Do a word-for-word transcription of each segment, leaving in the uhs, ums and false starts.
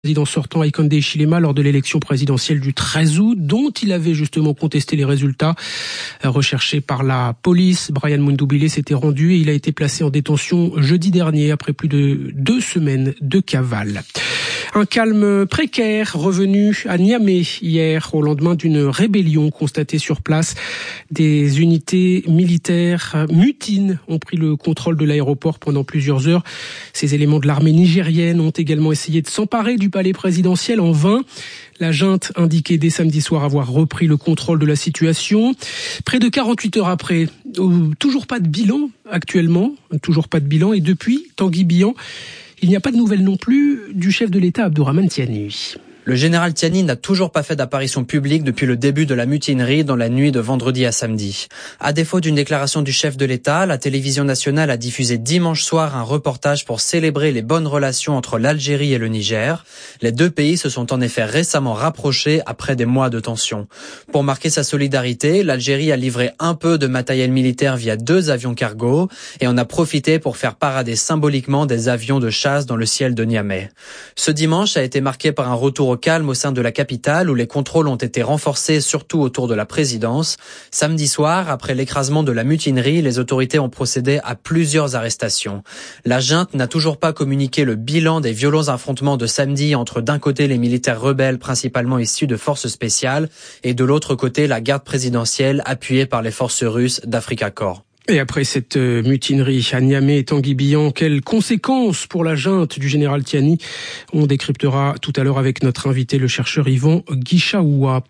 président sortant Hakainde Hichilema lors de l'élection présidentielle du treize août, dont il avait justement contesté les résultats. Recherché par la police, Brian Mundubile s'était rendu et il a été placé en détention jeudi dernier après plus de deux semaines de cavale. Un calme précaire revenu à Niamey hier au lendemain d'une rébellion constatée sur place. Des unités militaires mutines ont pris le contrôle de l'aéroport pendant plusieurs heures. Ces éléments de l'armée nigérienne ont également essayé de s'emparer du palais présidentiel en vain. La junte indiquait dès samedi soir avoir repris le contrôle de la situation. Près de quarante-huit heures après, toujours pas de bilan actuellement, toujours pas de bilan. Et depuis, Tanguy Bihan, il n'y a pas de nouvelles non plus du chef de l'État Abdourahmane Tiani. Le général Tiani n'a toujours pas fait d'apparition publique depuis le début de la mutinerie dans la nuit de vendredi à samedi. À défaut d'une déclaration du chef de l'État, la télévision nationale a diffusé dimanche soir un reportage pour célébrer les bonnes relations entre l'Algérie et le Niger. Les deux pays se sont en effet récemment rapprochés après des mois de tension. Pour marquer sa solidarité, l'Algérie a livré un peu de matériel militaire via deux avions cargo et en a profité pour faire parader symboliquement des avions de chasse dans le ciel de Niamey. Ce dimanche a été marqué par un retour au calme au sein de la capitale où les contrôles ont été renforcés surtout autour de la présidence. Samedi soir, après l'écrasement de la mutinerie, les autorités ont procédé à plusieurs arrestations. La junte n'a toujours pas communiqué le bilan des violents affrontements de samedi entre d'un côté les militaires rebelles principalement issus de forces spéciales et de l'autre côté la garde présidentielle appuyée par les forces russes d'Africa Corps. Et après cette mutinerie à Niamey et Tanguy Bihan, quelles conséquences pour la junte du général Tiani? On décryptera tout à l'heure avec notre invité, le chercheur Yvan Guichaoua.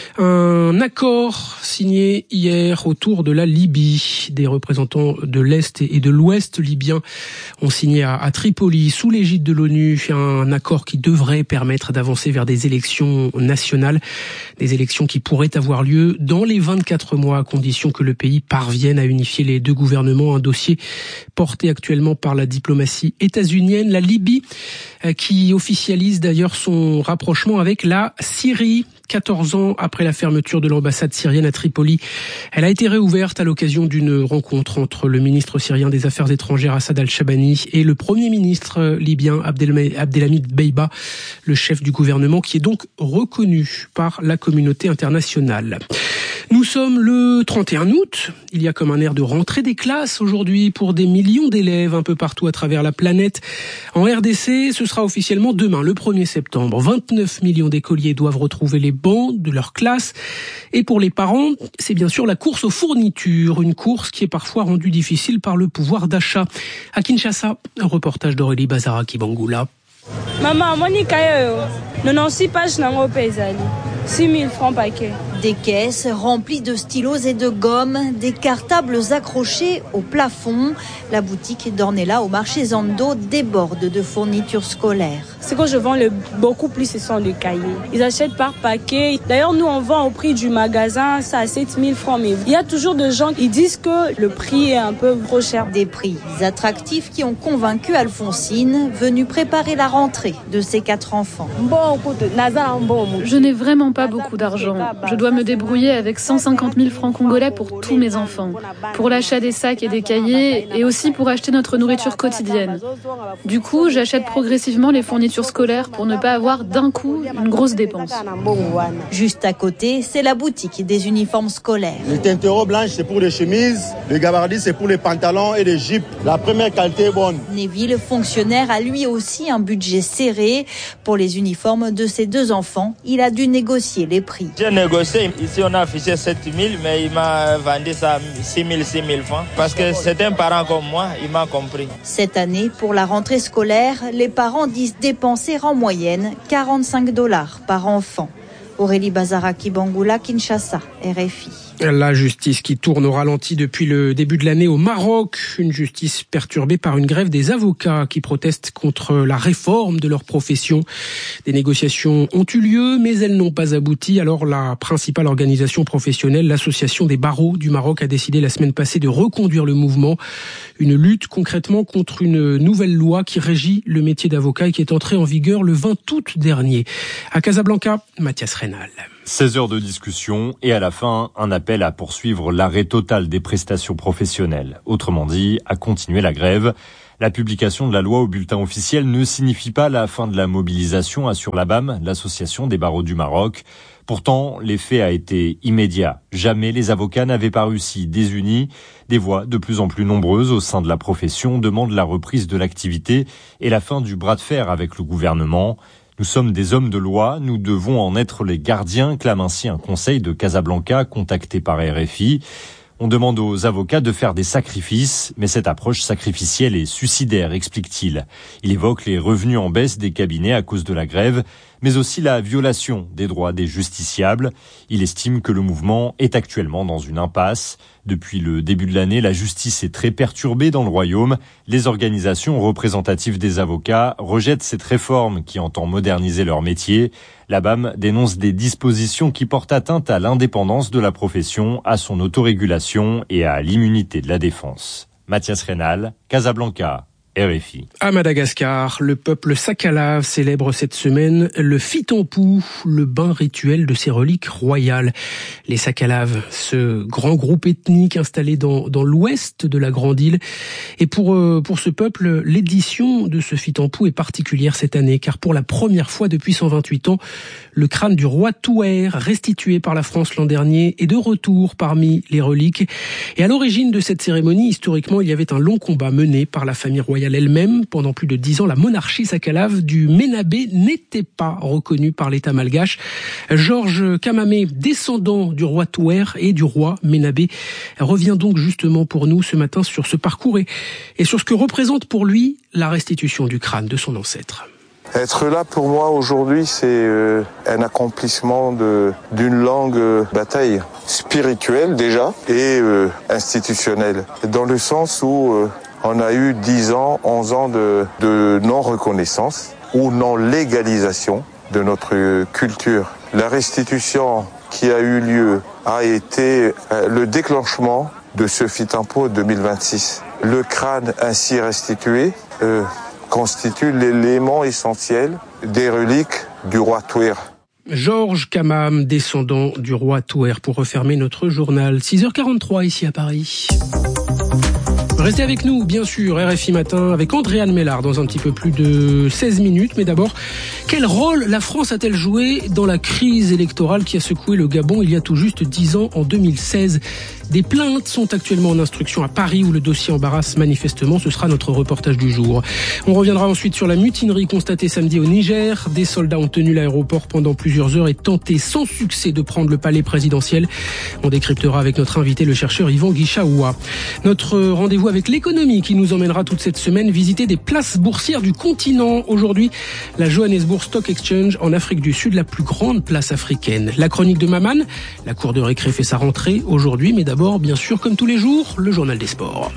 Un accord signé hier autour de la Libye. Des représentants de l'Est et de l'Ouest libyens ont signé à, à Tripoli, sous l'égide de l'ONU, un accord qui devrait permettre d'avancer vers des élections nationales. Des élections qui pourraient avoir lieu dans les vingt-quatre mois, à condition que le pays parvienne à unifier les deux gouvernements, un dossier porté actuellement par la diplomatie états-unienne. La Libye qui officialise d'ailleurs son rapprochement avec la Syrie. quatorze ans après la fermeture de l'ambassade syrienne à Tripoli, elle a été réouverte à l'occasion d'une rencontre entre le ministre syrien des Affaires étrangères Assad al-Shabani et le premier ministre libyen Abdelhamid Dbeiba, le chef du gouvernement qui est donc reconnu par la communauté internationale. Nous sommes le trente et un août. Il y a comme un air de rentrée des classes aujourd'hui pour des millions d'élèves un peu partout à travers la planète. En R D C, ce sera officiellement demain, le premier septembre. vingt-neuf millions d'écoliers doivent retrouver les bancs de leur classe. Et pour les parents, c'est bien sûr la course aux fournitures. Une course qui est parfois rendue difficile par le pouvoir d'achat. À Kinshasa, un reportage d'Aurélie Bazara-Kibangula. Maman, mon ikayo, quatre-vingt-six pages nango pezali. six mille francs paquet. Des caisses remplies de stylos et de gommes, des cartables accrochés au plafond. La boutique d'Ornella au marché Zando déborde de fournitures scolaires. Ce que je vends le beaucoup plus, ce sont les cahiers. Ils achètent par paquet. D'ailleurs, nous, on vend au prix du magasin, ça à sept mille francs. Mais il y a toujours des gens qui disent que le prix est un peu trop cher. Des prix attractifs qui ont convaincu Alphonsine, venue préparer la rentrée de ses quatre enfants. Je n'ai vraiment pas beaucoup d'argent. Je dois me débrouiller avec cent cinquante mille francs congolais pour tous mes enfants, pour l'achat des sacs et des cahiers et aussi pour acheter notre nourriture quotidienne. Du coup, j'achète progressivement les fournitures scolaires pour ne pas avoir d'un coup une grosse dépense. Juste à côté, c'est la boutique des uniformes scolaires. Les teintereaux blanches, c'est pour les chemises, les gabardis, c'est pour les pantalons et les jupes. La première qualité est bonne. Neville, fonctionnaire, a lui aussi un budget serré. Pour les uniformes de ses deux enfants, il a dû négocier les prix. J'ai négocié, ici on a affiché sept mille, mais il m'a vendu ça six mille, six mille francs. Parce que c'est un parent comme moi, il m'a compris. Cette année, pour la rentrée scolaire, les parents disent dépenser en moyenne quarante-cinq dollars par enfant. Aurélie Bazara-Kibangula, Kinshasa, R F I. La justice qui tourne au ralenti depuis le début de l'année au Maroc. Une justice perturbée par une grève des avocats qui protestent contre la réforme de leur profession. Des négociations ont eu lieu, mais elles n'ont pas abouti. Alors la principale organisation professionnelle, l'Association des barreaux du Maroc, a décidé la semaine passée de reconduire le mouvement. Une lutte concrètement contre une nouvelle loi qui régit le métier d'avocat et qui est entrée en vigueur le vingt août dernier. À Casablanca, Mathias Reynal. seize heures de discussion et à la fin, un appel à poursuivre l'arrêt total des prestations professionnelles. Autrement dit, à continuer la grève. La publication de la loi au bulletin officiel ne signifie pas la fin de la mobilisation, assure l'A B A M, l'association des barreaux du Maroc. Pourtant, l'effet a été immédiat. Jamais les avocats n'avaient paru si désunis. Des voix de plus en plus nombreuses au sein de la profession demandent la reprise de l'activité et la fin du bras de fer avec le gouvernement. Nous sommes des hommes de loi, nous devons en être les gardiens, clame ainsi un conseil de Casablanca contacté par R F I. On demande aux avocats de faire des sacrifices, mais cette approche sacrificielle est suicidaire, explique-t-il. Il évoque les revenus en baisse des cabinets à cause de la grève, mais aussi la violation des droits des justiciables. Il estime que le mouvement est actuellement dans une impasse. Depuis le début de l'année, la justice est très perturbée dans le royaume. Les organisations représentatives des avocats rejettent cette réforme qui entend moderniser leur métier. La B A M dénonce des dispositions qui portent atteinte à l'indépendance de la profession, à son autorégulation et à l'immunité de la défense. Mathias Rénal, Casablanca. R F I. À Madagascar, le peuple Sakalav célèbre cette semaine le Fitampu, le bain rituel de ses reliques royales. Les Sakalav, ce grand groupe ethnique installé dans, dans l'ouest de la grande île. Et pour, pour ce peuple, l'édition de ce Fitampu est particulière cette année, car pour la première fois depuis cent vingt-huit ans, le crâne du roi Touer, restitué par la France l'an dernier, est de retour parmi les reliques. Et à l'origine de cette cérémonie, historiquement, il y avait un long combat mené par la famille royale elle-même. Pendant plus de dix ans, la monarchie Sakalav du Ménabé n'était pas reconnue par l'État malgache. Georges Kamamé, descendant du roi Touer et du roi Ménabé, revient donc justement pour nous ce matin sur ce parcours et, et sur ce que représente pour lui la restitution du crâne de son ancêtre. Être là pour moi aujourd'hui, c'est euh, un accomplissement de, d'une longue euh, bataille spirituelle déjà et euh, institutionnelle, dans le sens où euh, on a eu dix ans, onze ans de, de non-reconnaissance ou non-légalisation de notre culture. La restitution qui a eu lieu a été euh, le déclenchement de ce Fitampu deux mille vingt-six. Le crâne ainsi restitué euh, constitue l'élément essentiel des reliques du roi Touer. Georges Kamam, descendant du roi Touer, pour refermer notre journal. six heures quarante-trois ici à Paris. Restez avec nous, bien sûr, R F I Matin, avec Andréane Mélard dans un petit peu plus de seize minutes. Mais d'abord, quel rôle la France a-t-elle joué dans la crise électorale qui a secoué le Gabon il y a tout juste dix ans, en deux mille seize? Des plaintes sont actuellement en instruction à Paris où le dossier embarrasse manifestement. Ce sera notre reportage du jour. On reviendra ensuite sur la mutinerie constatée samedi au Niger. Des soldats ont tenu l'aéroport pendant plusieurs heures et tenté sans succès de prendre le palais présidentiel. On décryptera avec notre invité, le chercheur Yvan Guichaoua. Notre rendez-vous avec l'économie qui nous emmènera toute cette semaine visiter des places boursières du continent. Aujourd'hui, la Johannesburg Stock Exchange en Afrique du Sud, la plus grande place africaine. La chronique de Maman, la cour de récré fait sa rentrée aujourd'hui, mais d'abord, bien sûr, comme tous les jours, le journal des sports.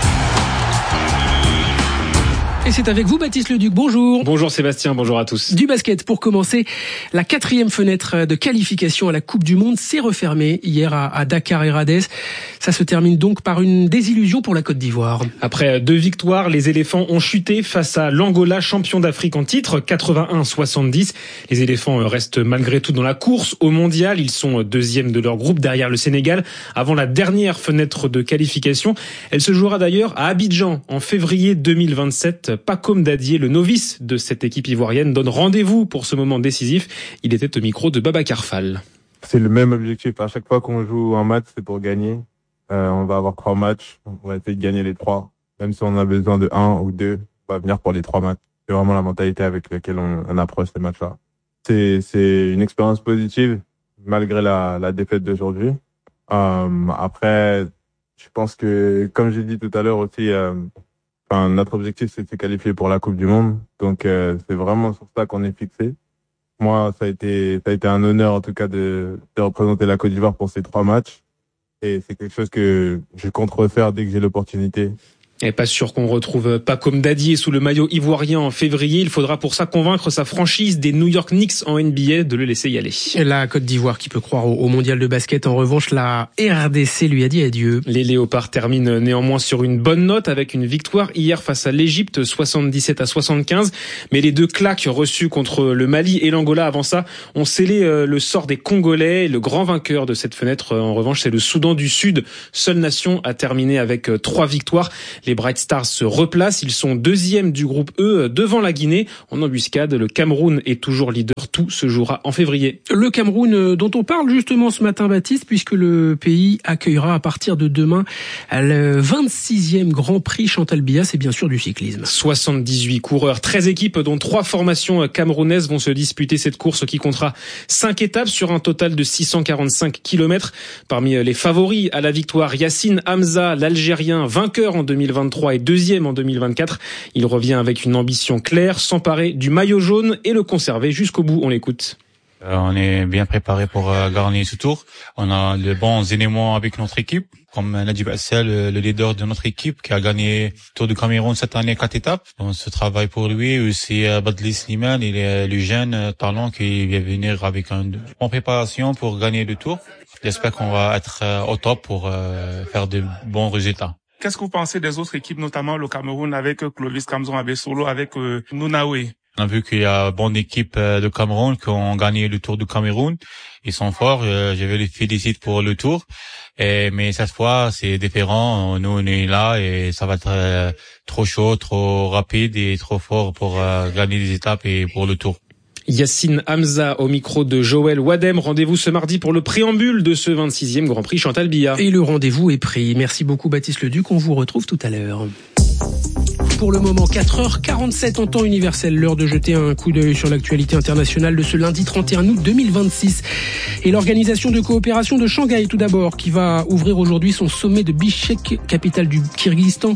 Et c'est avec vous, Baptiste Leduc. Bonjour. Bonjour Sébastien, bonjour à tous. Du basket, pour commencer, la quatrième fenêtre de qualification à la Coupe du Monde s'est refermée hier à, à Dakar et Radès. Ça se termine donc par une désillusion pour la Côte d'Ivoire. Après deux victoires, les éléphants ont chuté face à l'Angola, champion d'Afrique en titre, quatre-vingt-un à soixante-dix. Les éléphants restent malgré tout dans la course au mondial. Ils sont deuxièmes de leur groupe derrière le Sénégal avant la dernière fenêtre de qualification. Elle se jouera d'ailleurs à Abidjan en février deux mille vingt-sept. Pacôme Dadier, le novice de cette équipe ivoirienne, donne rendez-vous pour ce moment décisif. Il était au micro de Babacar Fall. C'est le même objectif. À chaque fois qu'on joue un match, c'est pour gagner. Euh, on va avoir trois matchs. On va essayer de gagner les trois. Même si on a besoin de un ou deux, on va venir pour les trois matchs. C'est vraiment la mentalité avec laquelle on, on approche ces matchs-là. C'est, c'est une expérience positive, malgré la, la défaite d'aujourd'hui. Euh, après, je pense que, comme j'ai dit tout à l'heure aussi, euh, Enfin, notre objectif, c'est de se qualifier pour la Coupe du Monde. Donc, euh, c'est vraiment sur ça qu'on est fixé. Moi, ça a été, ça a été un honneur, en tout cas, de, de représenter la Côte d'Ivoire pour ces trois matchs. Et c'est quelque chose que je compte refaire dès que j'ai l'opportunité. Et pas sûr qu'on retrouve Pacome Dadié sous le maillot ivoirien en février. Il faudra pour ça convaincre sa franchise des New York Knicks en N B A de le laisser y aller. La Côte d'Ivoire qui peut croire au mondial de basket. En revanche, la R D C lui a dit adieu. Les Léopards terminent néanmoins sur une bonne note avec une victoire hier face à l'Égypte, soixante-dix-sept à soixante-quinze. Mais les deux claques reçues contre le Mali et l'Angola avant ça ont scellé le sort des Congolais. Le grand vainqueur de cette fenêtre, en revanche, c'est le Soudan du Sud. Seule nation à terminer avec trois victoires. Les Bright Stars se replacent. Ils sont deuxièmes du groupe E devant la Guinée. En embuscade, le Cameroun est toujours leader. Tout se jouera en février. Le Cameroun dont on parle justement ce matin, Baptiste, puisque le pays accueillera à partir de demain le vingt-sixième Grand Prix Chantal Biya, c'est bien sûr du cyclisme. soixante-dix-huit coureurs, treize équipes dont trois formations camerounaises vont se disputer cette course qui comptera cinq étapes sur un total de six cent quarante-cinq kilomètres. Parmi les favoris à la victoire, Yacine Hamza, l'Algérien, vainqueur en deux mille vingt-trois et deuxième en deux mille vingt-quatre. Il revient avec une ambition claire, s'emparer du maillot jaune et le conserver jusqu'au bout. On l'écoute. Euh, on est bien préparé pour euh, gagner ce tour. On a de bons éléments avec notre équipe, comme Nadib Assel, le, le leader de notre équipe, qui a gagné le Tour du Cameroun cette année, quatre étapes. On se travaille pour lui. Aussi, euh, Badli Slimane, il est le jeune euh, talent qui vient venir avec une bonne préparation pour gagner le Tour. J'espère qu'on va être euh, au top pour euh, faire de bons résultats. Qu'est-ce que vous pensez des autres équipes, notamment le Cameroun avec Clovis Kamzon Abesolo, avec euh, Nounaoué? On a vu qu'il y a bonne équipe de Cameroun qui ont gagné le Tour du Cameroun. Ils sont forts. Je vais les féliciter pour le Tour. Et, mais cette fois, c'est différent. Nous, on est là et ça va être euh, trop chaud, trop rapide et trop fort pour euh, gagner des étapes et pour le Tour. Yacine Hamza au micro de Joël Wadem. Rendez-vous ce mardi pour le préambule de ce vingt-sixième Grand Prix Chantal Biya. Et le rendez-vous est pris. Merci beaucoup Baptiste Leduc. On vous retrouve tout à l'heure. Pour le moment, quatre heures quarante-sept en temps universel. L'heure de jeter un coup d'œil sur l'actualité internationale de ce lundi trente et un août deux mille vingt-six. Et l'organisation de coopération de Shanghai, tout d'abord, qui va ouvrir aujourd'hui son sommet de Bishkek, capitale du Kirghizistan.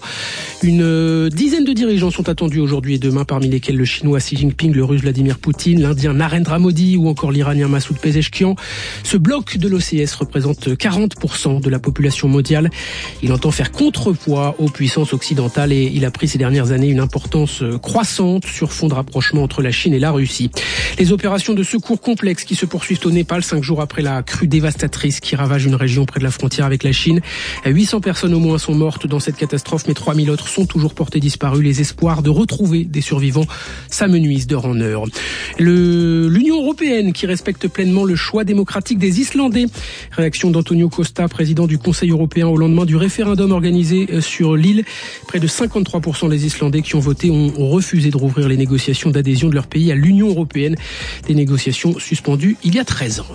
Une dizaine de dirigeants sont attendus aujourd'hui et demain, parmi lesquels le chinois Xi Jinping, le russe Vladimir Poutine, l'indien Narendra Modi ou encore l'iranien Massoud Pezeshkian. Ce bloc de l'O C S représente quarante pour cent de la population mondiale. Il entend faire contrepoids aux puissances occidentales et il a pris ces dernières années une importance croissante sur fond de rapprochement entre la Chine et la Russie. Les opérations de secours complexes qui se poursuivent au Népal cinq jours après la crue dévastatrice qui ravage une région près de la frontière avec la Chine. huit cents personnes au moins sont mortes dans cette catastrophe, mais trois mille autres sont toujours portées disparues. Les espoirs de retrouver des survivants s'amenuisent d'heure en heure. Le, l'Union européenne qui respecte pleinement le choix démocratique des Islandais. Réaction d'Antonio Costa, président du Conseil européen au lendemain du référendum organisé sur l'île. Près de cinquante-trois pour cent des Islandais qui ont voté ont refusé de rouvrir les négociations d'adhésion de leur pays à l'Union européenne. Des négociations suspendues il y a treize ans.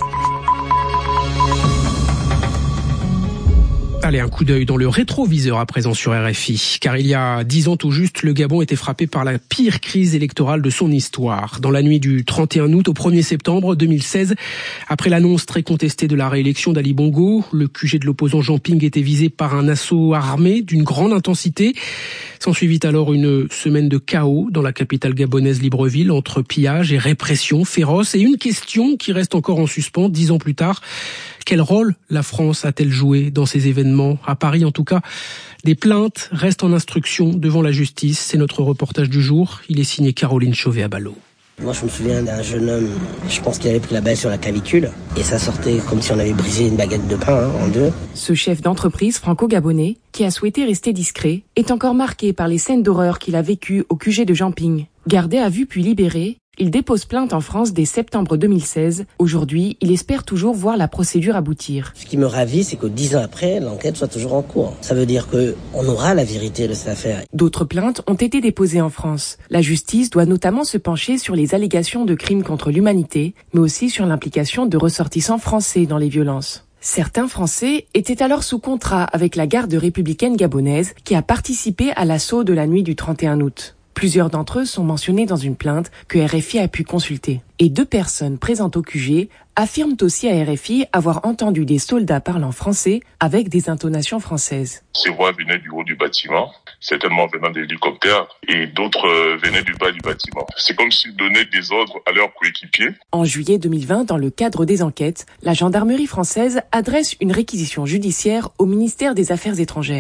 Allez, un coup d'œil dans le rétroviseur à présent sur R F I. Car il y a dix ans tout juste, le Gabon était frappé par la pire crise électorale de son histoire. Dans la nuit du trente et un août au premier septembre deux mille seize, après l'annonce très contestée de la réélection d'Ali Bongo, le Q G de l'opposant Jean Ping était visé par un assaut armé d'une grande intensité. S'ensuivit alors une semaine de chaos dans la capitale gabonaise Libreville, entre pillage et répression féroce. Et une question qui reste encore en suspens dix ans plus tard. Quel rôle la France a-t-elle joué dans ces événements? À Paris, en tout cas, des plaintes restent en instruction devant la justice. C'est notre reportage du jour. Il est signé Caroline Chauvet-Abalo. Moi, je me souviens d'un jeune homme, je pense qu'il avait pris la balle sur la clavicule. Et ça sortait comme si on avait brisé une baguette de pain hein, en deux. Ce chef d'entreprise franco-gabonais, qui a souhaité rester discret, est encore marqué par les scènes d'horreur qu'il a vécues au Q G de Jean Ping. Gardé à vue puis libéré, il dépose plainte en France dès septembre deux mille seize. Aujourd'hui, il espère toujours voir la procédure aboutir. Ce qui me ravit, c'est que dix ans après, l'enquête soit toujours en cours. Ça veut dire qu'on aura la vérité de cette affaire. D'autres plaintes ont été déposées en France. La justice doit notamment se pencher sur les allégations de crimes contre l'humanité, mais aussi sur l'implication de ressortissants français dans les violences. Certains Français étaient alors sous contrat avec la garde républicaine gabonaise qui a participé à l'assaut de la nuit du trente et un août. Plusieurs d'entre eux sont mentionnés dans une plainte que R F I a pu consulter. Et deux personnes présentes au Q G affirment aussi à R F I avoir entendu des soldats parlant français avec des intonations françaises. Ces voix venaient du haut du bâtiment, certainement venant d'hélicoptères, et d'autres venaient du bas du bâtiment. C'est comme s'ils donnaient des ordres à leurs coéquipiers. En juillet deux mille vingt, dans le cadre des enquêtes, la gendarmerie française adresse une réquisition judiciaire au ministère des Affaires étrangères.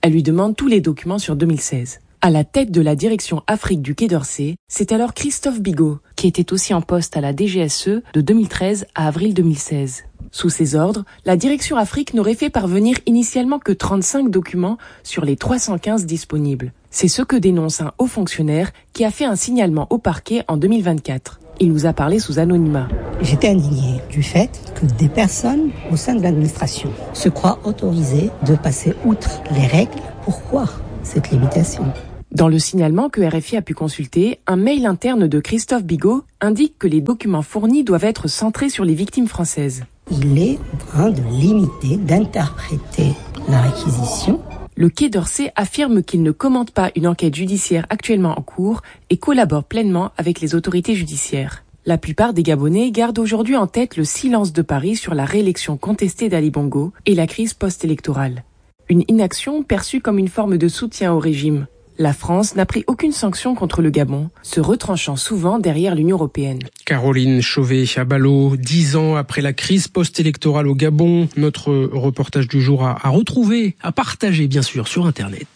Elle lui demande tous les documents sur deux mille seize. À la tête de la direction Afrique du Quai d'Orsay, c'est alors Christophe Bigot, qui était aussi en poste à la D G S E de deux mille treize à avril deux mille seize. Sous ses ordres, la direction Afrique n'aurait fait parvenir initialement que trente-cinq documents sur les trois cent quinze disponibles. C'est ce que dénonce un haut fonctionnaire qui a fait un signalement au parquet en deux mille vingt-quatre. Il nous a parlé sous anonymat. J'étais indignée du fait que des personnes au sein de l'administration se croient autorisées de passer outre les règles. Pourquoi cette limitation ? Dans le signalement que R F I a pu consulter, un mail interne de Christophe Bigot indique que les documents fournis doivent être centrés sur les victimes françaises. Il est en train de limiter, d'interpréter la réquisition. Le Quai d'Orsay affirme qu'il ne commente pas une enquête judiciaire actuellement en cours et collabore pleinement avec les autorités judiciaires. La plupart des Gabonais gardent aujourd'hui en tête le silence de Paris sur la réélection contestée d'Ali Bongo et la crise post-électorale. Une inaction perçue comme une forme de soutien au régime. La France n'a pris aucune sanction contre le Gabon, se retranchant souvent derrière l'Union européenne. Caroline Chauvet à Ballot, dix ans après la crise post-électorale au Gabon. Notre reportage du jour à, à retrouver, à partager bien sûr sur Internet.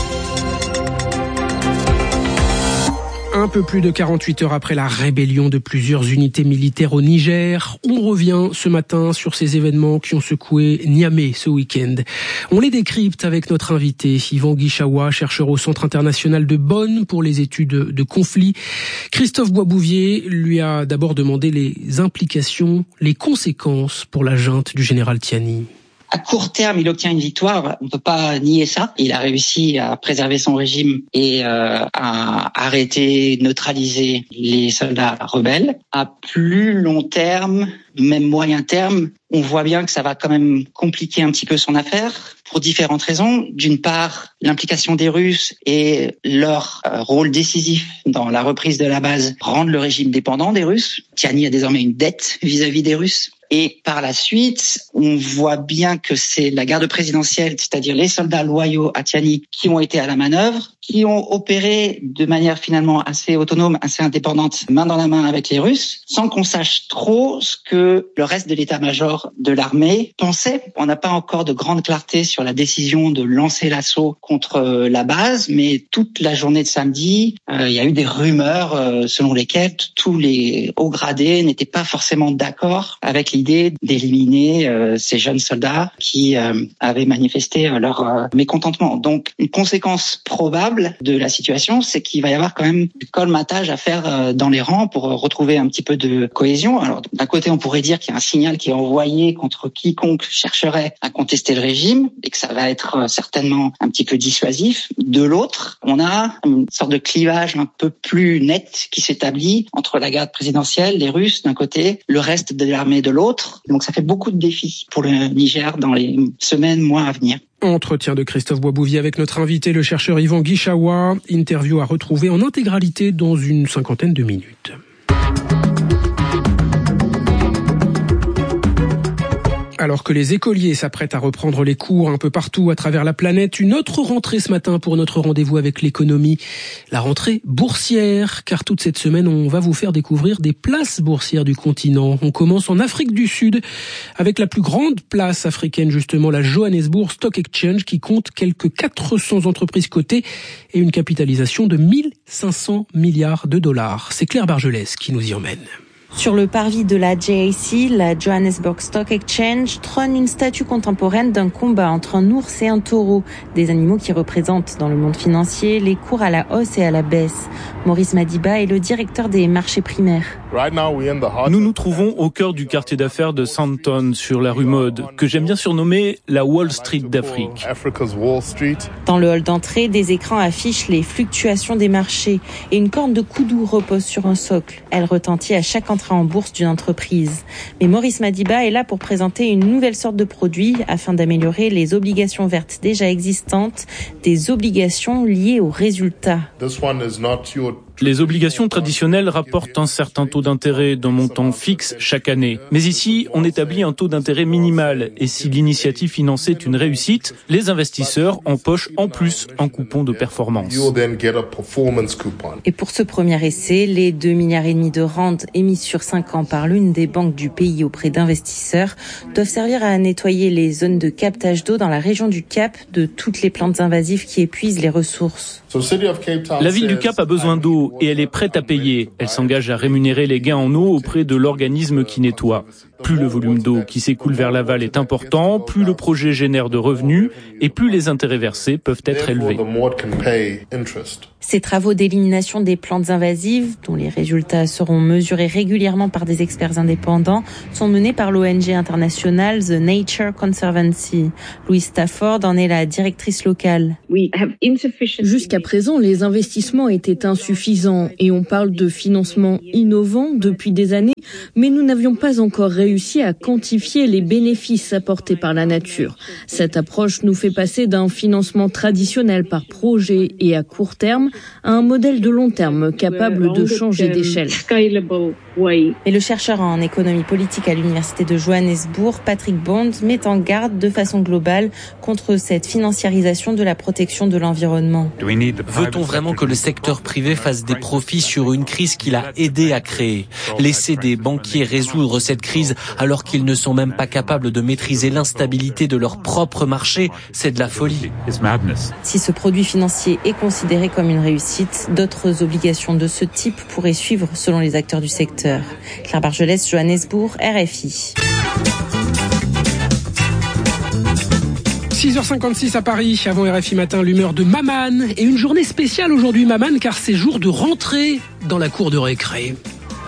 Un peu plus de quarante-huit heures après la rébellion de plusieurs unités militaires au Niger, on revient ce matin sur ces événements qui ont secoué Niamey ce week-end. On les décrypte avec notre invité, Yvan Guichaoua, chercheur au Centre international de Bonn pour les études de conflits. Christophe Boisbouvier lui a d'abord demandé les implications, les conséquences pour la junte du général Tiani. À court terme, il obtient une victoire, on ne peut pas nier ça. Il a réussi à préserver son régime et euh, à arrêter, neutraliser les soldats rebelles. À plus long terme, même moyen terme, on voit bien que ça va quand même compliquer un petit peu son affaire pour différentes raisons. D'une part, l'implication des Russes et leur euh, rôle décisif dans la reprise de la base rendent le régime dépendant des Russes. Tiani a désormais une dette vis-à-vis des Russes. Et par la suite, on voit bien que c'est la garde présidentielle, c'est-à-dire les soldats loyaux à Tiani, qui ont été à la manœuvre, qui ont opéré de manière finalement assez autonome, assez indépendante, main dans la main avec les Russes, sans qu'on sache trop ce que le reste de l'état-major de l'armée pensait. On n'a pas encore de grande clarté sur la décision de lancer l'assaut contre la base, mais toute la journée de samedi, euh, il y a eu des rumeurs euh, selon lesquelles tous les hauts gradés n'étaient pas forcément d'accord avec l'idée d'éliminer euh, ces jeunes soldats qui euh, avaient manifesté euh, leur euh, mécontentement. Donc, une conséquence probable de la situation, c'est qu'il va y avoir quand même du colmatage à faire euh, dans les rangs pour euh, retrouver un petit peu de cohésion. Alors, d'un côté, on pourrait dire qu'il y a un signal qui est envoyé contre quiconque chercherait à contester le régime et que ça va être euh, certainement un petit peu dissuasif. De l'autre, on a une sorte de clivage un peu plus net qui s'établit entre la garde présidentielle, les Russes d'un côté, le reste de l'armée de l'autre. Donc ça fait beaucoup de défis pour le Niger dans les semaines, mois à venir. Entretien de Christophe Boisbouvier avec notre invité, le chercheur Yvan Guichaoua. Interview à retrouver en intégralité dans une cinquantaine de minutes. Alors que les écoliers s'apprêtent à reprendre les cours un peu partout à travers la planète, une autre rentrée ce matin pour notre rendez-vous avec l'économie, la rentrée boursière, car toute cette semaine on va vous faire découvrir des places boursières du continent. On commence en Afrique du Sud avec la plus grande place africaine justement, la Johannesburg Stock Exchange, qui compte quelques quatre cents entreprises cotées et une capitalisation de mille cinq cents milliards de dollars. C'est Claire Bargelès qui nous y emmène. Sur le parvis de la J A C, la Johannesburg Stock Exchange, trône une statue contemporaine d'un combat entre un ours et un taureau, des animaux qui représentent dans le monde financier les cours à la hausse et à la baisse. Maurice Madiba est le directeur des marchés primaires. Nous nous trouvons au cœur du quartier d'affaires de Sandton, sur la rue Mode, que j'aime bien surnommer la Wall Street d'Afrique. Dans le hall d'entrée, des écrans affichent les fluctuations des marchés et une corne de Koudou repose sur un socle. Elle retentit à chaque entrée en bourse d'une entreprise. Mais Maurice Madiba est là pour présenter une nouvelle sorte de produit afin d'améliorer les obligations vertes déjà existantes, des obligations liées aux résultats. Les obligations traditionnelles rapportent un certain taux d'intérêt d'un montant fixe chaque année. Mais ici, on établit un taux d'intérêt minimal. Et si l'initiative financée est une réussite, les investisseurs empochent en plus un coupon de performance. Et pour ce premier essai, les deux milliards et demi de rentes émises sur cinq ans par l'une des banques du pays auprès d'investisseurs doivent servir à nettoyer les zones de captage d'eau dans la région du Cap de toutes les plantes invasives qui épuisent les ressources. La ville du Cap a besoin d'eau et elle est prête à payer. Elle s'engage à rémunérer les gains en eau auprès de l'organisme qui nettoie. Plus le volume d'eau qui s'écoule vers l'aval est important, plus le projet génère de revenus et plus les intérêts versés peuvent être élevés. Ces travaux d'élimination des plantes invasives, dont les résultats seront mesurés régulièrement par des experts indépendants, sont menés par l'O N G internationale The Nature Conservancy. Louise Stafford en est la directrice locale. Jusqu'à présent, les investissements étaient insuffisants et on parle de financement innovant depuis des années, mais nous n'avions pas encore réussi à quantifier les bénéfices apportés par la nature. Cette approche nous fait passer d'un financement traditionnel par projet et à court terme à un modèle de long terme capable de changer d'échelle. Mais le chercheur en économie politique à l'université de Johannesburg, Patrick Bond, met en garde de façon globale contre cette financiarisation de la protection de l'environnement. Veut-on vraiment que le secteur privé fasse des profits sur une crise qu'il a aidé à créer? Laisser des banquiers résoudre cette crise alors qu'ils ne sont même pas capables de maîtriser l'instabilité de leur propre marché, c'est de la folie. Si ce produit financier est considéré comme une réussite, d'autres obligations de ce type pourraient suivre selon les acteurs du secteur. Claire Bargelès, Johannesburg, R F I. six heures cinquante-six à Paris, avant R F I Matin, l'humeur de Maman. Et une journée spéciale aujourd'hui, Maman, car c'est jour de rentrée dans la cour de récré.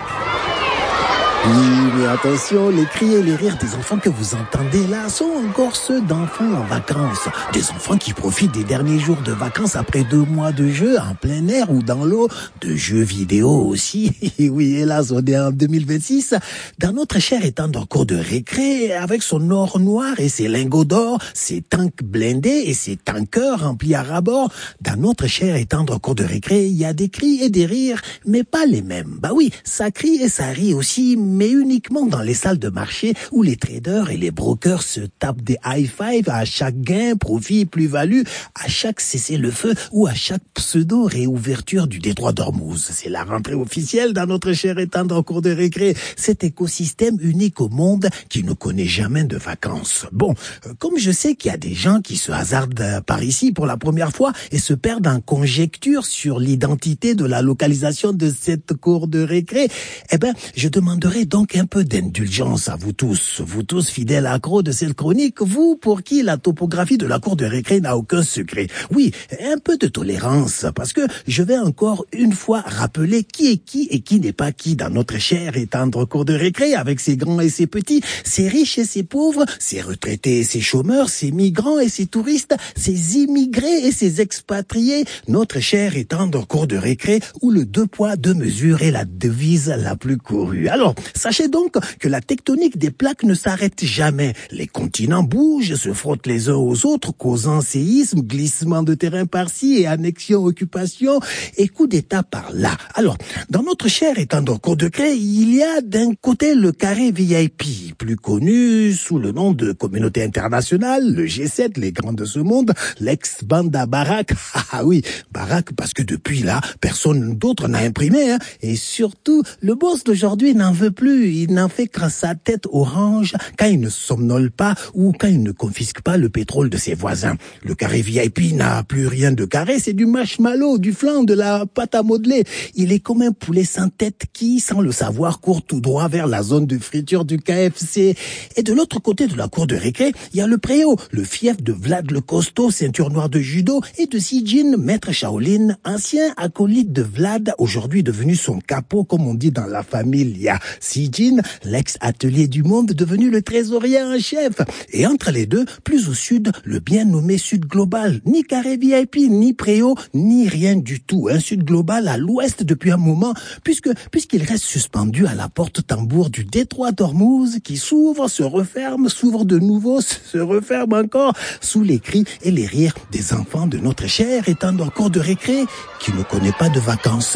Oui, mais attention, les cris et les rires des enfants que vous entendez là sont encore ceux d'enfants en vacances. Des enfants qui profitent des derniers jours de vacances après deux mois de jeux en plein air ou dans l'eau, de jeux vidéo aussi. Oui, hélas, on est en deux mille vingt-six. Dans notre cher étang de cour de récré, avec son or noir et ses lingots d'or, ses tanks blindés et ses tankers remplis à ras-bord, dans notre cher étang de cour de récré, il y a des cris et des rires, mais pas les mêmes. Bah oui, ça crie et ça rit aussi, mais uniquement dans les salles de marché où les traders et les brokers se tapent des high-five à chaque gain, profit, plus-value, à chaque cessez-le-feu ou à chaque pseudo-réouverture du détroit d'Ormuz. C'est la rentrée officielle dans notre cher étang de cour de récré, cet écosystème unique au monde qui ne connaît jamais de vacances. Bon, comme je sais qu'il y a des gens qui se hasardent par ici pour la première fois et se perdent en conjecture sur l'identité de la localisation de cette cour de récré, eh ben, je demanderai donc un peu d'indulgence à vous tous, vous tous fidèles accros de cette chronique, vous pour qui la topographie de la cour de récré n'a aucun secret. Oui, un peu de tolérance, parce que je vais encore une fois rappeler qui est qui et qui n'est pas qui dans notre chère et tendre cour de récré, avec ses grands et ses petits, ses riches et ses pauvres, ses retraités et ses chômeurs, ses migrants et ses touristes, ses immigrés et ses expatriés, notre chère et tendre cour de récré où le deux poids deux mesures est la devise la plus courue. Alors, sachez donc que la tectonique des plaques ne s'arrête jamais. Les continents bougent, se frottent les uns aux autres, causant séismes, glissements de terrain par-ci et annexion, occupation et coups d'État par-là. Alors, dans notre cher étang de cour de récré, il y a d'un côté le carré V I P, plus connu sous le nom de communauté internationale, le G sept, les grands de ce monde, l'ex-banda Barack. Ah oui, Barack, parce que depuis là, personne d'autre n'a imprimé, hein. Et surtout, le boss d'aujourd'hui n'en veut plus, il n'en fait qu'à sa tête orange quand il ne somnole pas ou quand il ne confisque pas le pétrole de ses voisins. Le carré V I P n'a plus rien de carré, c'est du marshmallow, du flan, de la pâte à modeler. Il est comme un poulet sans tête qui, sans le savoir, court tout droit vers la zone de friture du K F C. Et de l'autre côté de la cour de récré, il y a le préau, le fief de Vlad le Costaud, ceinture noire de judo, et de Sijin, maître Shaolin, ancien acolyte de Vlad, aujourd'hui devenu son capot, comme on dit dans la familia. Sijin, l'ex-atelier du monde, devenu le trésorier en chef. Et entre les deux, plus au sud, le bien nommé Sud Global. Ni carré V I P, ni préau, ni rien du tout. Un Sud Global à l'ouest depuis un moment, puisque puisqu'il reste suspendu à la porte-tambour du détroit d'Ormuz, qui s'ouvre, se referme, s'ouvre de nouveau, se referme encore, sous les cris et les rires des enfants de notre cher étang de cour de récré, qui ne connaît pas de vacances.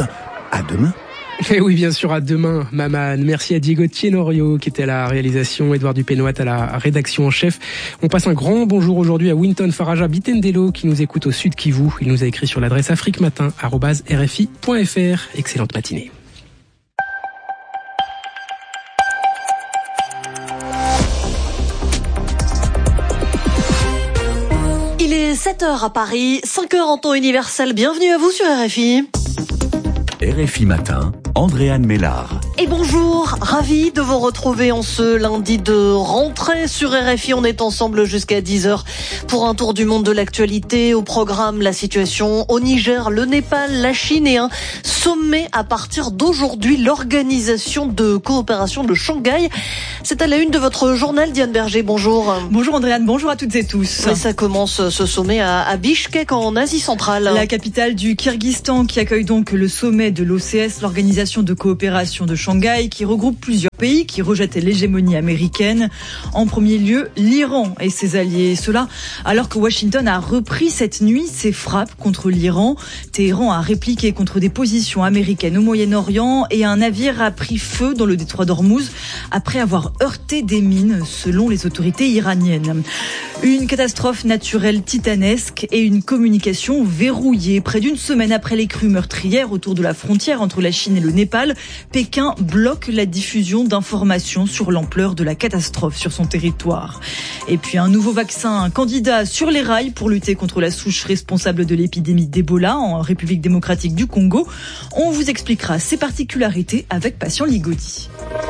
À demain. Et oui, bien sûr, à demain, Maman. Merci à Diego Tienorio qui était à la réalisation, Edouard Dupénoat à la rédaction en chef. On passe un grand bonjour aujourd'hui à Winton Faraja Bitendelo qui nous écoute au Sud Kivu. Il nous a écrit sur l'adresse afriquematin arobase r f i point f r. Excellente matinée. Il est sept heures à Paris, cinq heures en temps universel. Bienvenue à vous sur R F I. R F I Matin, Andréane Mélard. Et bonjour, ravi de vous retrouver en ce lundi de rentrée sur R F I. On est ensemble jusqu'à dix heures pour un tour du monde de l'actualité. Au programme, la situation au Niger, le Népal, la Chine et un sommet à partir d'aujourd'hui, l'Organisation de coopération de Shanghai. C'est à la une de votre journal, Diane Berger. Bonjour. Bonjour Andréane, bonjour à toutes et tous. Et ça commence ce sommet à, à Bishkek en Asie centrale. La capitale du Kyrgyzstan qui accueille donc le sommet de l'O C S, l'Organisation de coopération de Shanghai, qui regroupe plusieurs pays qui rejettent l'hégémonie américaine. En premier lieu, l'Iran et ses alliés. Cela alors que Washington a repris cette nuit ses frappes contre l'Iran. Téhéran a répliqué contre des positions américaines au Moyen-Orient et un navire a pris feu dans le détroit d'Ormuz après avoir heurté des mines, selon les autorités iraniennes. Une catastrophe naturelle titanesque et une communication verrouillée. Près d'une semaine après les crues meurtrières autour de la frontière entre la Chine et le Népal, Pékin bloque la diffusion d'informations sur l'ampleur de la catastrophe sur son territoire. Et puis un nouveau vaccin, un candidat sur les rails pour lutter contre la souche responsable de l'épidémie d'Ebola en République démocratique du Congo. On vous expliquera ses particularités avec Patient Ligodi.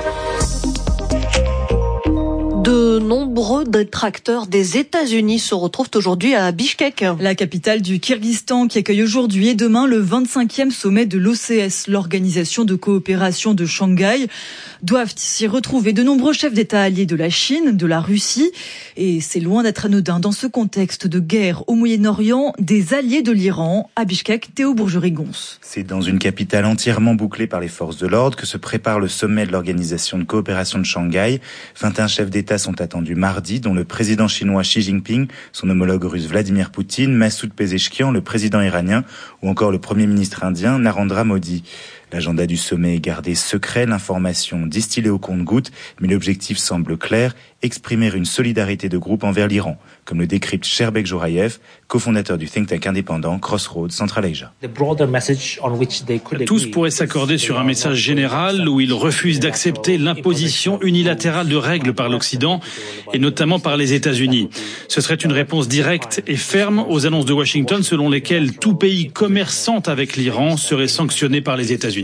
De nombreux détracteurs des États-Unis se retrouvent aujourd'hui à Bishkek. La capitale du Kyrgyzstan qui accueille aujourd'hui et demain le vingt-cinquième sommet de l'O C S, l'Organisation de coopération de Shanghai. Doivent s'y retrouver de nombreux chefs d'État alliés de la Chine, de la Russie. Et c'est loin d'être anodin dans ce contexte de guerre au Moyen-Orient, des alliés de l'Iran. À Bishkek, Théo Bourgerie-Gonce. C'est dans une capitale entièrement bouclée par les forces de l'ordre que se prépare le sommet de l'Organisation de coopération de Shanghai. vingt et un chefs d'État sont attendus mardi, dont le président chinois Xi Jinping, son homologue russe Vladimir Poutine, Massoud Pezeshkian, le président iranien, ou encore le premier ministre indien Narendra Modi. L'agenda du sommet est gardé secret, l'information distillée au compte-gouttes, mais l'objectif semble clair, exprimer une solidarité de groupe envers l'Iran, comme le décrypte Sherbek Jorayev, cofondateur du think tank indépendant Crossroads Central Asia. Tous pourraient s'accorder sur un message général où ils refusent d'accepter l'imposition unilatérale de règles par l'Occident et notamment par les États-Unis. Ce serait une réponse directe et ferme aux annonces de Washington selon lesquelles tout pays commerçant avec l'Iran serait sanctionné par les États-Unis.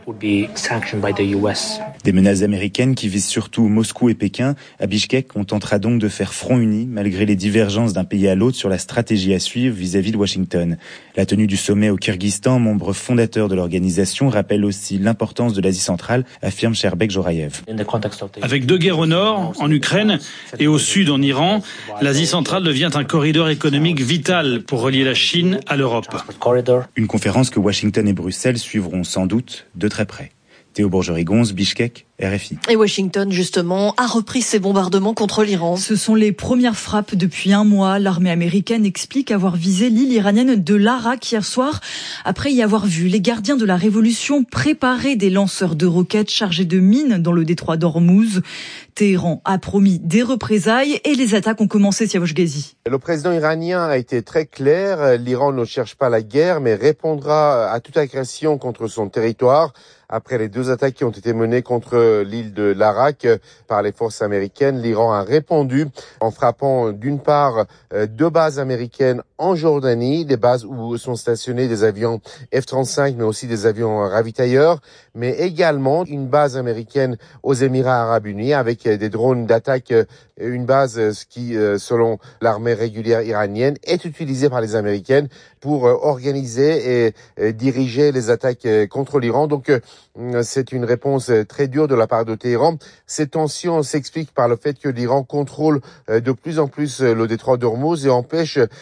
Des menaces américaines qui visent surtout Moscou et Pékin. À Bishkek, on tentera donc de faire front uni malgré les divergences d'un pays à l'autre sur la stratégie à suivre vis-à-vis de Washington. La tenue du sommet au Kyrgyzstan, membre fondateur de l'organisation, rappelle aussi l'importance de l'Asie centrale, affirme Sherbek Jorayev. Avec deux guerres au nord, en Ukraine, et au sud, en Iran, l'Asie centrale devient un corridor économique vital pour relier la Chine à l'Europe. Une conférence que Washington et Bruxelles suivront sans doute de très près. Théo Bourgerie-Gonce, Bishkek, R F I. Et Washington, justement, a repris ses bombardements contre l'Iran. Ce sont les premières frappes depuis un mois. L'armée américaine explique avoir visé l'île iranienne de l'Arak hier soir, après y avoir vu les gardiens de la révolution préparer des lanceurs de roquettes chargés de mines dans le détroit d'Ormuz. Téhéran a promis des représailles et les attaques ont commencé, Siavosh Ghazi. Le président iranien a été très clair. L'Iran ne cherche pas la guerre, mais répondra à toute agression contre son territoire. Après les deux attaques qui ont été menées contre l'île de l'Arak par les forces américaines, l'Iran a répondu en frappant d'une part deux bases américaines en Jordanie, des bases où sont stationnés des avions F trente-cinq mais aussi des avions ravitailleurs, mais également une base américaine aux Émirats arabes unis avec des drones d'attaque, une base qui, selon l'armée régulière iranienne, est utilisée par les Américaines pour organiser et diriger les attaques contre l'Iran. Donc, c'est une réponse très dure de la part de Téhéran. Ces tensions s'expliquent par le fait que l'Iran contrôle de plus en plus le détroit d'Ormuz et empêche le trafic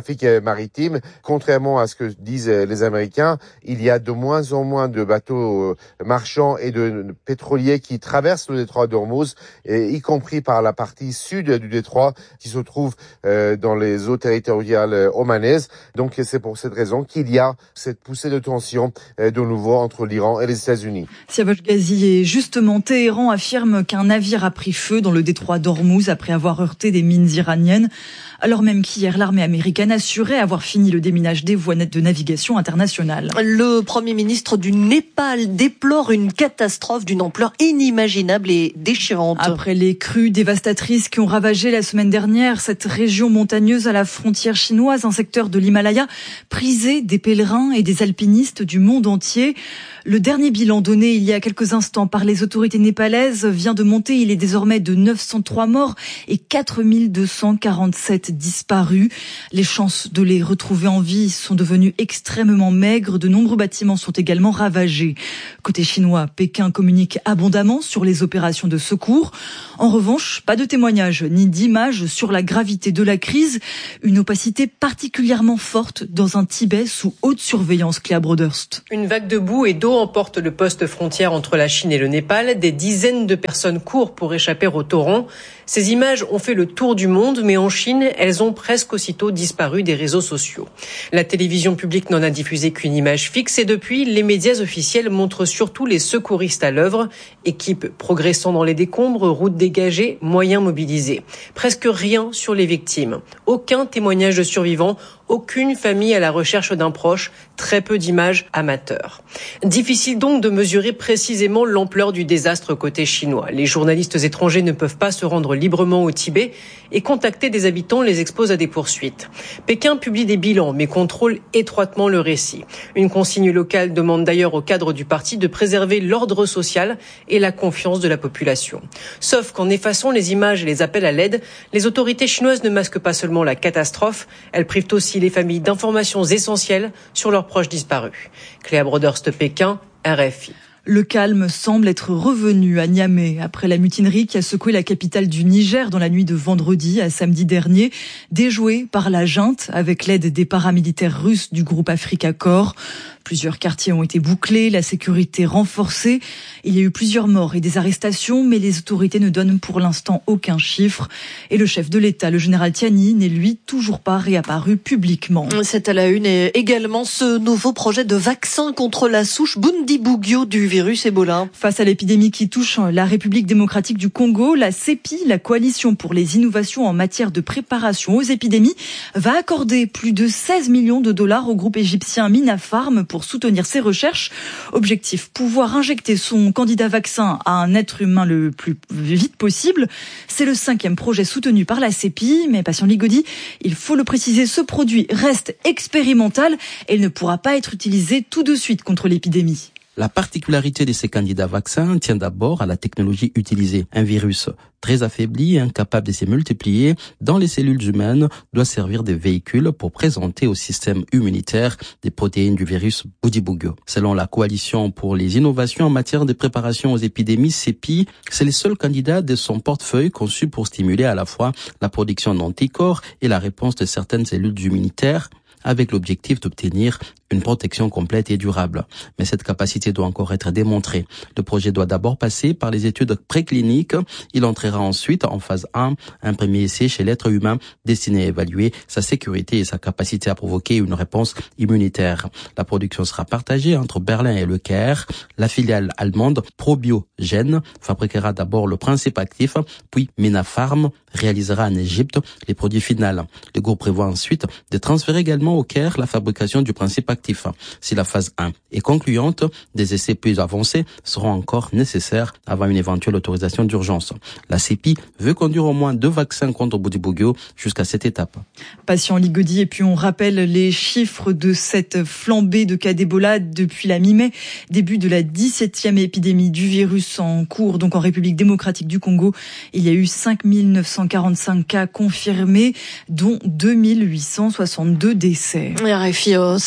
trafic maritime. Contrairement à ce que disent les Américains, il y a de moins en moins de bateaux marchands et de pétroliers qui traversent le détroit d'Ormuz, y compris par la partie sud du détroit qui se trouve euh, dans les eaux territoriales omanaises. Donc c'est pour cette raison qu'il y a cette poussée de tension euh, de nouveau entre l'Iran et les États-Unis. Siavash Ghazi, et justement, Téhéran affirme qu'un navire a pris feu dans le détroit d'Ormuz après avoir heurté des mines iraniennes, alors même qu'hier, l'armée américaine assurait avoir fini le déminage des voies de navigation internationales. Le Premier ministre du Népal déplore une catastrophe d'une ampleur inimaginable et déchirante. Après les crues dévastatrices qui ont ravagé la semaine dernière cette région montagneuse à la frontière chinoise, un secteur de l'Himalaya prisé des pèlerins et des alpinistes du monde entier. Le dernier bilan donné il y a quelques instants par les autorités népalaises vient de monter. Il est désormais de neuf cent trois morts et quatre mille deux cent quarante-sept disparus. Les chances de les retrouver en vie sont devenues extrêmement maigres. De nombreux bâtiments sont également ravagés. Côté chinois, Pékin communique abondamment sur les opérations de secours. En revanche, pas de témoignages ni d'images sur la gravité de la crise. Une opacité particulièrement forte dans un Tibet sous haute surveillance, Cléa Broderst. Une vague de boue et d'eau emporte le poste frontière entre la Chine et le Népal. Des dizaines de personnes courent pour échapper au torrent. Ces images ont fait le tour du monde, mais en Chine, elles ont presque aussitôt disparu des réseaux sociaux. La télévision publique n'en a diffusé qu'une image fixe et depuis, les médias officiels montrent surtout les secouristes à l'œuvre. Équipes progressant dans les décombres, routes dégagées, moyens mobilisés. Presque rien sur les victimes. Aucun témoignage de survivants. Aucune famille à la recherche d'un proche, très peu d'images amateurs. Difficile donc de mesurer précisément l'ampleur du désastre côté chinois. Les journalistes étrangers ne peuvent pas se rendre librement au Tibet et contacter des habitants les expose à des poursuites. Pékin publie des bilans mais contrôle étroitement le récit. Une consigne locale demande d'ailleurs au cadre du parti de préserver l'ordre social et la confiance de la population. Sauf qu'en effaçant les images et les appels à l'aide, les autorités chinoises ne masquent pas seulement la catastrophe, elles privent aussi les familles d'informations essentielles sur leurs proches disparus. Cléa Broderst, Pékin, R F I. Le calme semble être revenu à Niamey après la mutinerie qui a secoué la capitale du Niger dans la nuit de vendredi à samedi dernier, déjouée par la junte avec l'aide des paramilitaires russes du groupe Africa Corps. Plusieurs quartiers ont été bouclés, la sécurité renforcée. Il y a eu plusieurs morts et des arrestations, mais les autorités ne donnent pour l'instant aucun chiffre. Et le chef de l'État, le général Tiani, n'est lui toujours pas réapparu publiquement. C'est à la une et également ce nouveau projet de vaccin contre la souche Bundibugyo du virus Ebola. Face à l'épidémie qui touche la République démocratique du Congo, la CEPI, la coalition pour les innovations en matière de préparation aux épidémies, va accorder plus de seize millions de dollars au groupe égyptien Minapharm pour soutenir ses recherches. Objectif, pouvoir injecter son candidat vaccin à un être humain le plus vite possible. C'est le cinquième projet soutenu par la CEPI, mais Patient Ligodi, il faut le préciser, ce produit reste expérimental et il ne pourra pas être utilisé tout de suite contre l'épidémie. La particularité de ces candidats vaccins tient d'abord à la technologie utilisée. Un virus très affaibli, incapable de se multiplier dans les cellules humaines, doit servir de véhicule pour présenter au système immunitaire des protéines du virus Bundibugyo. Selon la Coalition pour les innovations en matière de préparation aux épidémies, CEPI, c'est le seul candidat de son portefeuille conçu pour stimuler à la fois la production d'anticorps et la réponse de certaines cellules immunitaires, avec l'objectif d'obtenir une protection complète et durable. Mais cette capacité doit encore être démontrée. Le projet doit d'abord passer par les études précliniques. Il entrera ensuite en phase un, un premier essai chez l'être humain destiné à évaluer sa sécurité et sa capacité à provoquer une réponse immunitaire. La production sera partagée entre Berlin et Le Caire. La filiale allemande ProbioGen fabriquera d'abord le principe actif, puis Minapharm réalisera en Égypte les produits finaux. Le groupe prévoit ensuite de transférer également au Caire la fabrication du principe actif. Si la phase un est concluante, des essais plus avancés seront encore nécessaires avant une éventuelle autorisation d'urgence. La CEPI veut conduire au moins deux vaccins contre Bundibugyo jusqu'à cette étape. Patient Ligodi, et puis on rappelle les chiffres de cette flambée de cas d'Ebola depuis la mi-mai, début de la dix-septième épidémie du virus en cours, donc en République démocratique du Congo. Il y a eu cinq mille neuf cent quarante-cinq cas confirmés, dont deux mille huit cent soixante-deux décès. R F I, euh, cinq heures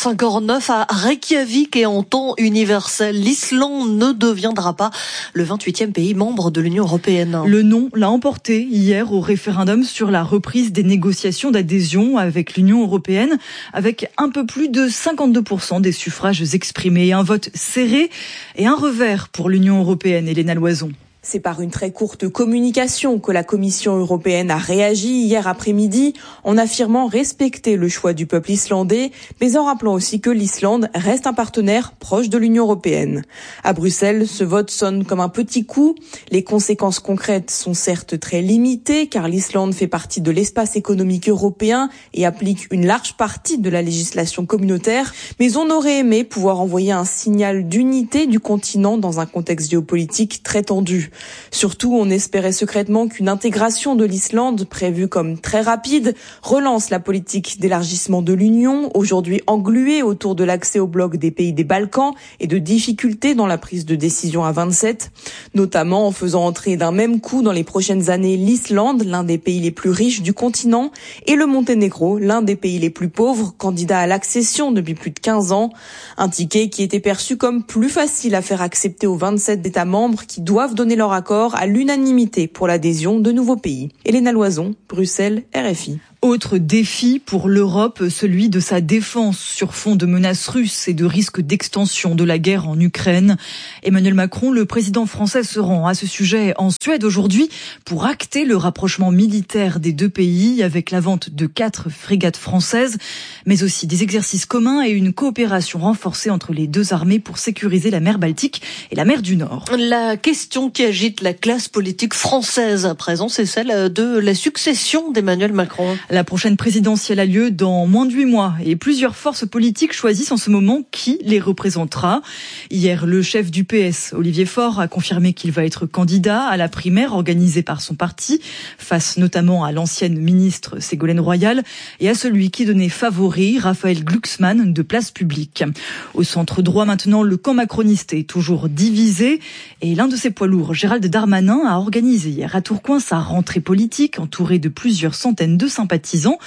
neuf à Reykjavik et en temps universel. L'Islande ne deviendra pas le vingt-huitième pays membre de l'Union européenne. Le non l'a emporté hier au référendum sur la reprise des négociations d'adhésion avec l'Union européenne, avec un peu plus de cinquante-deux pour cent des suffrages exprimés. Un vote serré et un revers pour l'Union européenne. Elena Loison. C'est par une très courte communication que la Commission européenne a réagi hier après-midi en affirmant respecter le choix du peuple islandais, mais en rappelant aussi que l'Islande reste un partenaire proche de l'Union européenne. À Bruxelles, ce vote sonne comme un petit coup. Les conséquences concrètes sont certes très limitées car l'Islande fait partie de l'espace économique européen et applique une large partie de la législation communautaire, mais on aurait aimé pouvoir envoyer un signal d'unité du continent dans un contexte géopolitique très tendu. Surtout, on espérait secrètement qu'une intégration de l'Islande, prévue comme très rapide, relance la politique d'élargissement de l'Union, aujourd'hui engluée autour de l'accès au bloc des pays des Balkans et de difficultés dans la prise de décision à vingt-sept, notamment en faisant entrer d'un même coup dans les prochaines années l'Islande, l'un des pays les plus riches du continent, et le Monténégro, l'un des pays les plus pauvres, candidat à l'accession depuis plus de quinze ans. Un ticket qui était perçu comme plus facile à faire accepter aux vingt-sept États membres qui doivent donner leur accord à l'unanimité pour l'adhésion de nouveaux pays. Elena Loison, Bruxelles, R F I. Autre défi pour l'Europe, celui de sa défense sur fond de menaces russes et de risques d'extension de la guerre en Ukraine. Emmanuel Macron, le président français, se rend à ce sujet en Suède aujourd'hui pour acter le rapprochement militaire des deux pays avec la vente de quatre frégates françaises, mais aussi des exercices communs et une coopération renforcée entre les deux armées pour sécuriser la mer Baltique et la mer du Nord. La question qui agite la classe politique française à présent, c'est celle de la succession d'Emmanuel Macron. La prochaine présidentielle a lieu dans moins de huit mois et plusieurs forces politiques choisissent en ce moment qui les représentera. Hier, le chef du P S, Olivier Faure, a confirmé qu'il va être candidat à la primaire organisée par son parti, face notamment à l'ancienne ministre Ségolène Royal et à celui qui donnait favori, Raphaël Glucksmann, de Place Publique. Au centre droit maintenant, le camp macroniste est toujours divisé et l'un de ses poids lourds, Gérald Darmanin, a organisé hier à Tourcoing sa rentrée politique entourée de plusieurs centaines de sympathisants,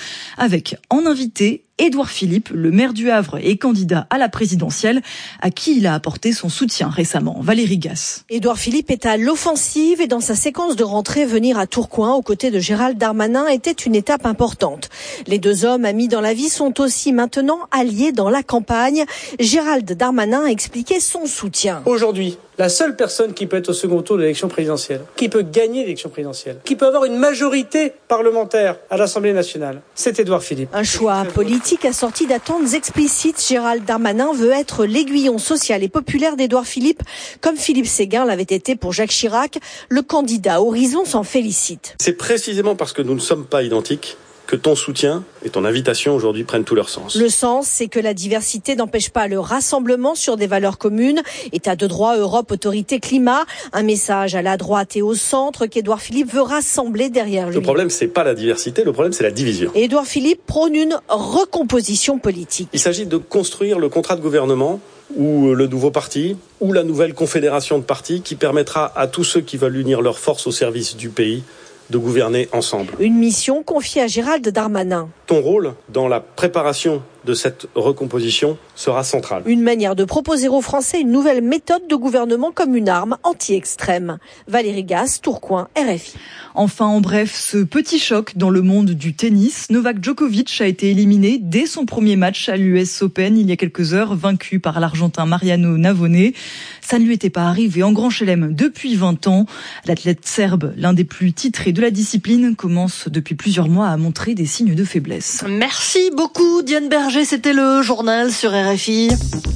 avec en invité Édouard Philippe, le maire du Havre et candidat à la présidentielle, à qui il a apporté son soutien récemment. Valérie Gasse. Édouard Philippe est à l'offensive et dans sa séquence de rentrée, venir à Tourcoing aux côtés de Gérald Darmanin était une étape importante. Les deux hommes amis dans la vie sont aussi maintenant alliés dans la campagne. Gérald Darmanin a expliqué son soutien. Aujourd'hui, la seule personne qui peut être au second tour de l'élection présidentielle, qui peut gagner l'élection présidentielle, qui peut avoir une majorité parlementaire à l'Assemblée nationale, c'est Édouard Philippe. Un choix politique assorti d'attentes explicites. Gérald Darmanin veut être l'aiguillon social et populaire d'Édouard Philippe, comme Philippe Séguin l'avait été pour Jacques Chirac. Le candidat Horizon s'en félicite. C'est précisément parce que nous ne sommes pas identiques que ton soutien et ton invitation aujourd'hui prennent tout leur sens. Le sens, c'est que la diversité n'empêche pas le rassemblement sur des valeurs communes. État de droit, Europe, autorité, climat. Un message à la droite et au centre qu'Édouard Philippe veut rassembler derrière lui. Le problème, c'est pas la diversité, le problème, c'est la division. Et Édouard Philippe prône une recomposition politique. Il s'agit de construire le contrat de gouvernement ou le nouveau parti, ou la nouvelle confédération de partis qui permettra à tous ceux qui veulent unir leurs forces au service du pays de gouverner ensemble. Une mission confiée à Gérald Darmanin. Ton rôle dans la préparation de cette recomposition sera central. Une manière de proposer aux Français une nouvelle méthode de gouvernement comme une arme anti-extrême. Valérie Gasse, Tourcoing, R F I. Enfin, en bref, ce petit choc dans le monde du tennis. Novak Djokovic a été éliminé dès son premier match à l'U S Open il y a quelques heures, vaincu par l'Argentin Mariano Navone. Ça ne lui était pas arrivé en Grand Chelem depuis vingt ans. L'athlète serbe, l'un des plus titrés de la discipline, commence depuis plusieurs mois à montrer des signes de faiblesse. Merci beaucoup Diane Berger, c'était le journal sur R F I.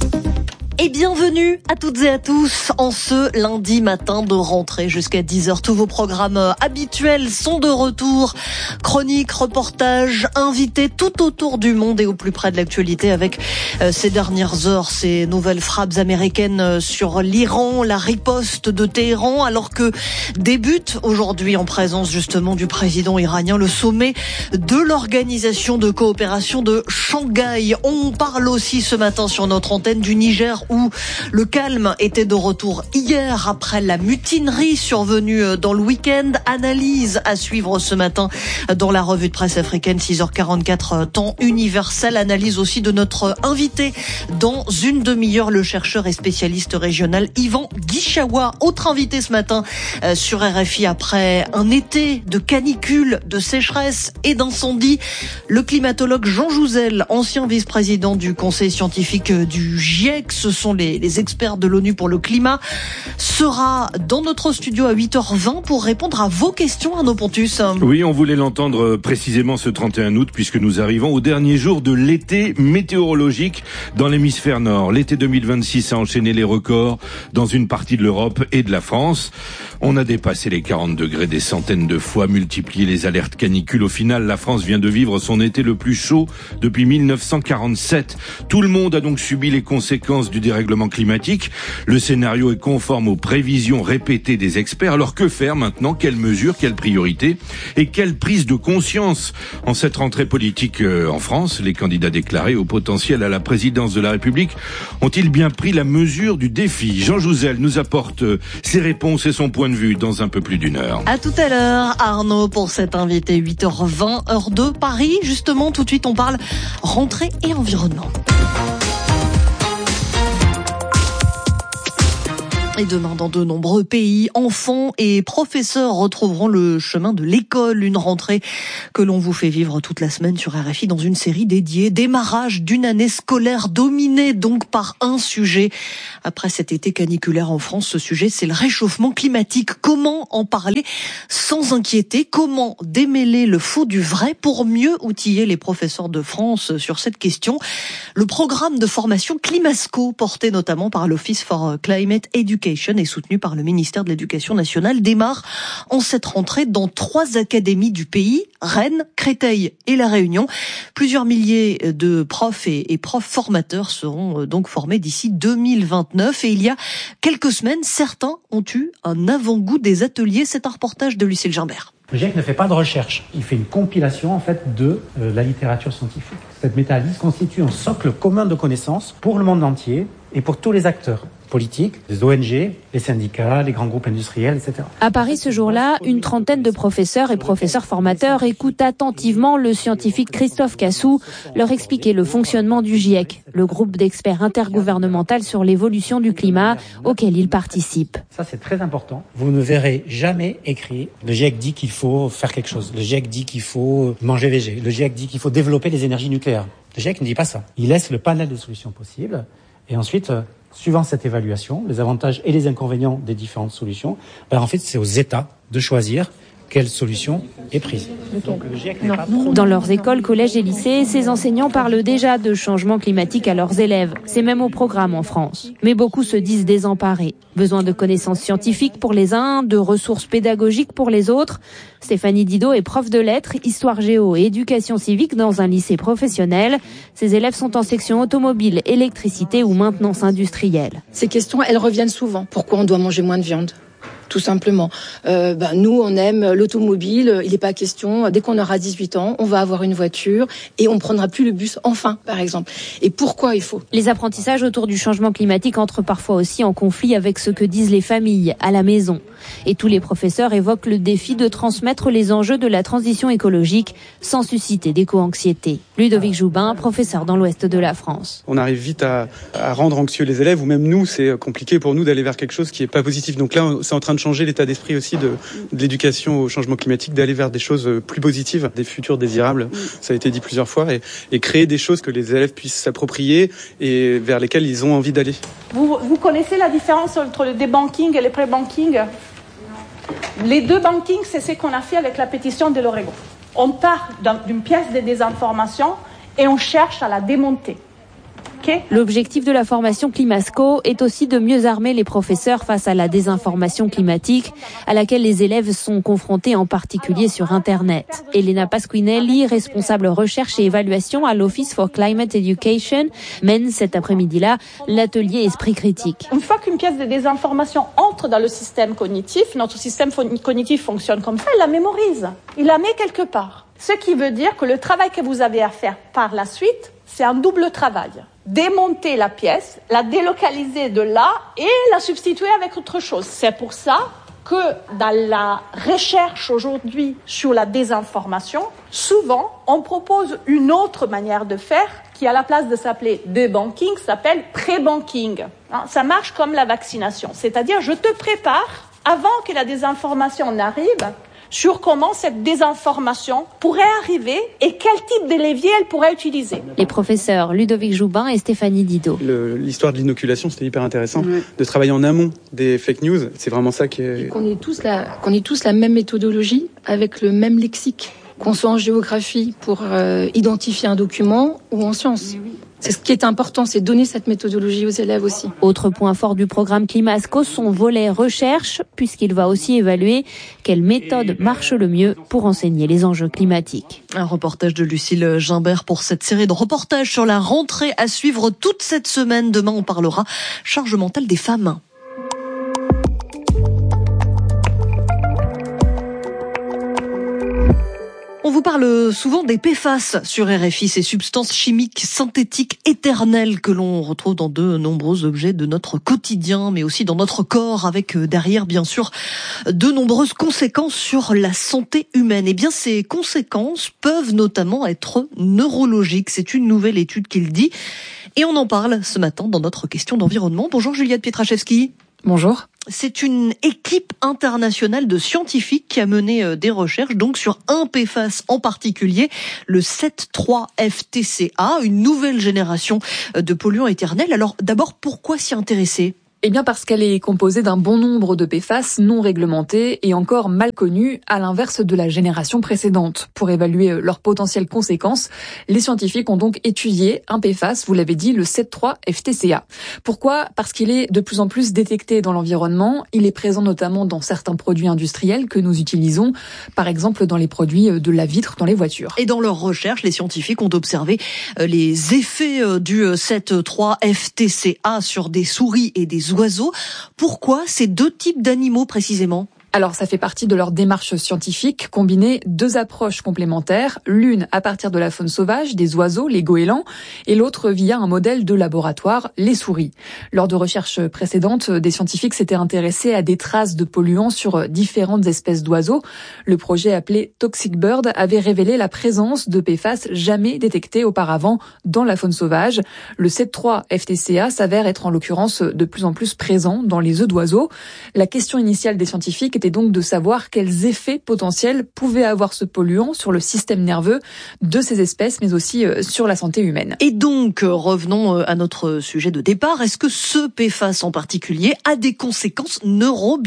Et bienvenue à toutes et à tous en ce lundi matin de rentrée jusqu'à dix heures. Tous vos programmes habituels sont de retour. Chroniques, reportages, invités tout autour du monde et au plus près de l'actualité avec euh, ces dernières heures, ces nouvelles frappes américaines sur l'Iran, la riposte de Téhéran, alors que débute aujourd'hui en présence justement du président iranien le sommet de l'Organisation de coopération de Shanghai. On parle aussi ce matin sur notre antenne du Niger l'heure où le calme était de retour hier après la mutinerie survenue dans le week-end. Analyse à suivre ce matin dans la revue de presse africaine, six heures quarante-quatre temps universel. Analyse aussi de notre invité dans une demi-heure, le chercheur et spécialiste régional Yvan Guichaoua. Autre invité ce matin sur R F I après un été de canicule, de sécheresse et d'incendie. Le climatologue Jean Jouzel, ancien vice-président du conseil scientifique du GIEC, ce sont les, les experts de l'ONU pour le climat, sera dans notre studio à huit heures vingt pour répondre à vos questions, Arnaud Pontus. Oui, on voulait l'entendre précisément ce trente et un août puisque nous arrivons au dernier jour de l'été météorologique dans l'hémisphère nord. L'été deux mille vingt-six a enchaîné les records dans une partie de l'Europe et de la France. On a dépassé les quarante degrés des centaines de fois, multiplié les alertes canicules. Au final, la France vient de vivre son été le plus chaud depuis mille neuf cent quarante-sept. Tout le monde a donc subi les conséquences du dérèglement climatique. Le scénario est conforme aux prévisions répétées des experts. Alors que faire maintenant? Quelles mesures? Quelles priorités? Et quelle prise de conscience en cette rentrée politique en France? Les candidats déclarés au potentiel à la présidence de la République ont-ils bien pris la mesure du défi? Jean Jouzel nous apporte ses réponses et son point de vue dans un peu plus d'une heure. À tout à l'heure, Arnaud, pour cet invité, huit heures vingt, heure de Paris. Justement, tout de suite, on parle rentrée et environnement. Et demain, dans de nombreux pays, enfants et professeurs retrouveront le chemin de l'école. Une rentrée que l'on vous fait vivre toute la semaine sur R F I dans une série dédiée. Démarrage d'une année scolaire dominée donc par un sujet. Après cet été caniculaire en France, ce sujet, c'est le réchauffement climatique. Comment en parler sans inquiéter? Comment démêler le faux du vrai pour mieux outiller les professeurs de France sur cette question? Le programme de formation Climasco, porté notamment par l'Office for Climate Education et soutenu par le ministère de l'Éducation nationale, démarre en cette rentrée dans trois académies du pays, Rennes, Créteil et La Réunion. Plusieurs milliers de profs et, et profs formateurs seront donc formés d'ici deux mille vingt-neuf. Et il y a quelques semaines, certains ont eu un avant-goût des ateliers. C'est un reportage de Lucille Gimbert. Le GIEC ne fait pas de recherche, il fait une compilation en fait de euh, la littérature scientifique. Cette méta-analyse constitue un socle commun de connaissances pour le monde entier et pour tous les acteurs politiques, les O N G, les syndicats, les grands groupes industriels, et cetera. À Paris ce jour-là, une trentaine de professeurs et professeurs formateurs écoutent attentivement le scientifique Christophe Cassou leur expliquer le fonctionnement du GIEC, le groupe d'experts intergouvernemental sur l'évolution du climat auquel il participe. Ça c'est très important. Vous ne verrez jamais écrit le GIEC dit qu'il faut faire quelque chose, le GIEC dit qu'il faut manger végé, le GIEC dit qu'il faut développer les énergies nucléaires. Le GIEC ne dit pas ça. Il laisse le panel de solutions possibles et ensuite, suivant cette évaluation, les avantages et les inconvénients des différentes solutions, ben en fait, c'est aux États de choisir quelle solution est prise. Donc, le GIEC n'est pas trop... Dans leurs écoles, collèges et lycées, ces enseignants parlent déjà de changement climatique à leurs élèves. C'est même au programme en France. Mais beaucoup se disent désemparés. Besoin de connaissances scientifiques pour les uns, de ressources pédagogiques pour les autres. Stéphanie Didot est prof de lettres, histoire géo et éducation civique dans un lycée professionnel. Ses élèves sont en section automobile, électricité ou maintenance industrielle. Ces questions, elles reviennent souvent. Pourquoi on doit manger moins de viande ? Tout simplement. Euh, ben, nous, on aime l'automobile. Il n'est pas question, dès qu'on aura dix-huit ans, on va avoir une voiture et on ne prendra plus le bus, enfin, par exemple. Et pourquoi il faut ? Les apprentissages autour du changement climatique entrent parfois aussi en conflit avec ce que disent les familles à la maison. Et tous les professeurs évoquent le défi de transmettre les enjeux de la transition écologique sans susciter d'éco-anxiété. Ludovic Joubin, professeur dans l'ouest de la France. On arrive vite à, à rendre anxieux les élèves, ou même nous, c'est compliqué pour nous d'aller vers quelque chose qui n'est pas positif. Donc là, c'est en train de changer l'état d'esprit aussi de, de l'éducation au changement climatique, d'aller vers des choses plus positives, des futurs désirables, ça a été dit plusieurs fois, et, et créer des choses que les élèves puissent s'approprier et vers lesquelles ils ont envie d'aller. Vous, vous connaissez la différence entre le débanking et le pré-banking ? Les deux bankings, c'est ce qu'on a fait avec la pétition de l'Oregon. On part d'une pièce de désinformation et on cherche à la démonter. Okay. L'objectif de la formation Climasco est aussi de mieux armer les professeurs face à la désinformation climatique à laquelle les élèves sont confrontés, en particulier sur Internet. Elena Pasquinelli, responsable recherche et évaluation à l'Office for Climate Education, mène cet après-midi-là l'atelier Esprit critique. Une fois qu'une pièce de désinformation entre dans le système cognitif, notre système cognitif fonctionne comme ça, il la mémorise, il la met quelque part. Ce qui veut dire que le travail que vous avez à faire par la suite, c'est un double travail. démonter la pièce, la délocaliser de là et la substituer avec autre chose. C'est pour ça que dans la recherche aujourd'hui sur la désinformation, souvent on propose une autre manière de faire qui, à la place de s'appeler debunking, s'appelle pré-banking. Ça marche comme la vaccination, c'est-à-dire je te prépare avant que la désinformation n'arrive sur comment cette désinformation pourrait arriver et quel type de levier elle pourrait utiliser. Les professeurs Ludovic Joubin et Stéphanie Didot. Le, l'histoire de l'inoculation, c'était hyper intéressant. Ouais. De travailler en amont des fake news, c'est vraiment ça qui est... Et qu'on ait tous la, qu'on ait tous la même méthodologie, avec le même lexique, qu'on soit en géographie pour euh, identifier un document ou en sciences. Oui. C'est ce qui est important, c'est donner cette méthodologie aux élèves aussi. Autre point fort du programme Climasco, son volet recherche, puisqu'il va aussi évaluer quelle méthode marche le mieux pour enseigner les enjeux climatiques. Un reportage de Lucille Gimbert pour cette série de reportages sur la rentrée à suivre toute cette semaine. Demain, on parlera charge mentale des femmes. On vous parle souvent des P F A S sur R F I, ces substances chimiques synthétiques éternelles que l'on retrouve dans de nombreux objets de notre quotidien, mais aussi dans notre corps, avec derrière, bien sûr, de nombreuses conséquences sur la santé humaine. Eh bien, ces conséquences peuvent notamment être neurologiques. C'est une nouvelle étude qui le dit. Et on en parle ce matin dans notre question d'environnement. Bonjour Juliette Pietraszewski. Bonjour. C'est une équipe internationale de scientifiques qui a mené des recherches donc sur un P F A S en particulier, le sept trois F T C A, une nouvelle génération de polluants éternels. Alors d'abord, pourquoi s'y intéresser ? Eh bien parce qu'elle est composée d'un bon nombre de P F A S non réglementés et encore mal connus, à l'inverse de la génération précédente. Pour évaluer leurs potentielles conséquences, les scientifiques ont donc étudié un P F A S, vous l'avez dit, le sept trois F T C A. Pourquoi ? Parce qu'il est de plus en plus détecté dans l'environnement. Il est présent notamment dans certains produits industriels que nous utilisons, par exemple dans les produits de la vitre dans les voitures. Et dans leurs recherches, les scientifiques ont observé les effets du sept trois F T C A sur des souris et des oiseaux. Pourquoi ces deux types d'animaux précisément ? Alors, ça fait partie de leur démarche scientifique, combiner deux approches complémentaires, l'une à partir de la faune sauvage, des oiseaux, les goélands, et l'autre via un modèle de laboratoire, les souris. Lors de recherches précédentes, des scientifiques s'étaient intéressés à des traces de polluants sur différentes espèces d'oiseaux. Le projet appelé Toxic Bird avait révélé la présence de P F A S jamais détectés auparavant dans la faune sauvage. Le sept trois F T C A s'avère être en l'occurrence de plus en plus présent dans les œufs d'oiseaux. La question initiale des scientifiques était donc de savoir quels effets potentiels pouvait avoir ce polluant sur le système nerveux de ces espèces, mais aussi sur la santé humaine. Et donc, revenons à notre sujet de départ. Est-ce que ce P F A S en particulier a des conséquences neurobiologiques ?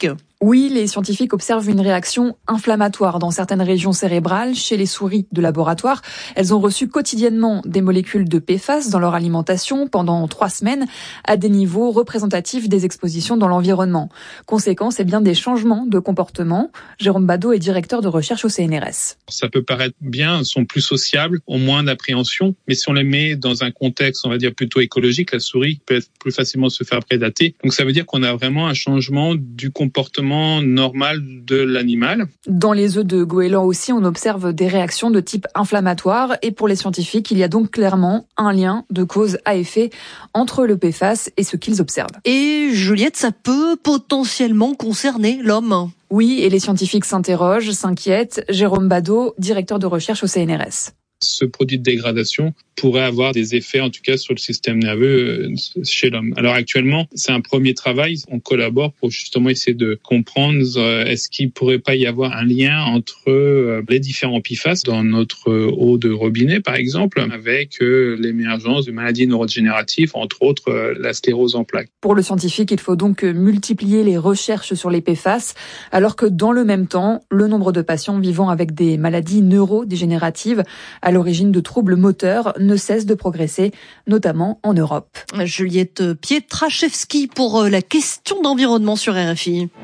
Oui, les scientifiques observent une réaction inflammatoire dans certaines régions cérébrales chez les souris de laboratoire. Elles ont reçu quotidiennement des molécules de P F A S dans leur alimentation pendant trois semaines à des niveaux représentatifs des expositions dans l'environnement. Conséquence, eh bien, des changements de comportement. Jérôme Badeau est directeur de recherche au C N R S. Ça peut paraître bien, elles sont plus sociables, ont moins d'appréhension, mais si on les met dans un contexte, on va dire, plutôt écologique, la souris peut plus facilement se faire prédater. Donc ça veut dire qu'on a vraiment un changement du comportement normal de l'animal. Dans les œufs de goéland aussi, on observe des réactions de type inflammatoire et pour les scientifiques, il y a donc clairement un lien de cause à effet entre le P F A S et ce qu'ils observent. Et Juliette, ça peut potentiellement concerner l'homme ? Oui, et les scientifiques s'interrogent, s'inquiètent. Jérôme Badeau, directeur de recherche au C N R S. Ce produit de dégradation pourrait avoir des effets, en tout cas, sur le système nerveux chez l'homme. Alors actuellement, c'est un premier travail. On collabore pour justement essayer de comprendre euh, est-ce qu'il pourrait pas y avoir un lien entre euh, les différents P F A S dans notre eau de robinet, par exemple, avec euh, l'émergence de maladies neurodégénératives, entre autres euh, la sclérose en plaques. Pour le scientifique, il faut donc multiplier les recherches sur les P F A S, alors que dans le même temps, le nombre de patients vivant avec des maladies neurodégénératives à l'origine de troubles moteurs ne cesse de progresser, notamment en Europe. Juliette Pietraszewski pour la question d'environnement sur R F I.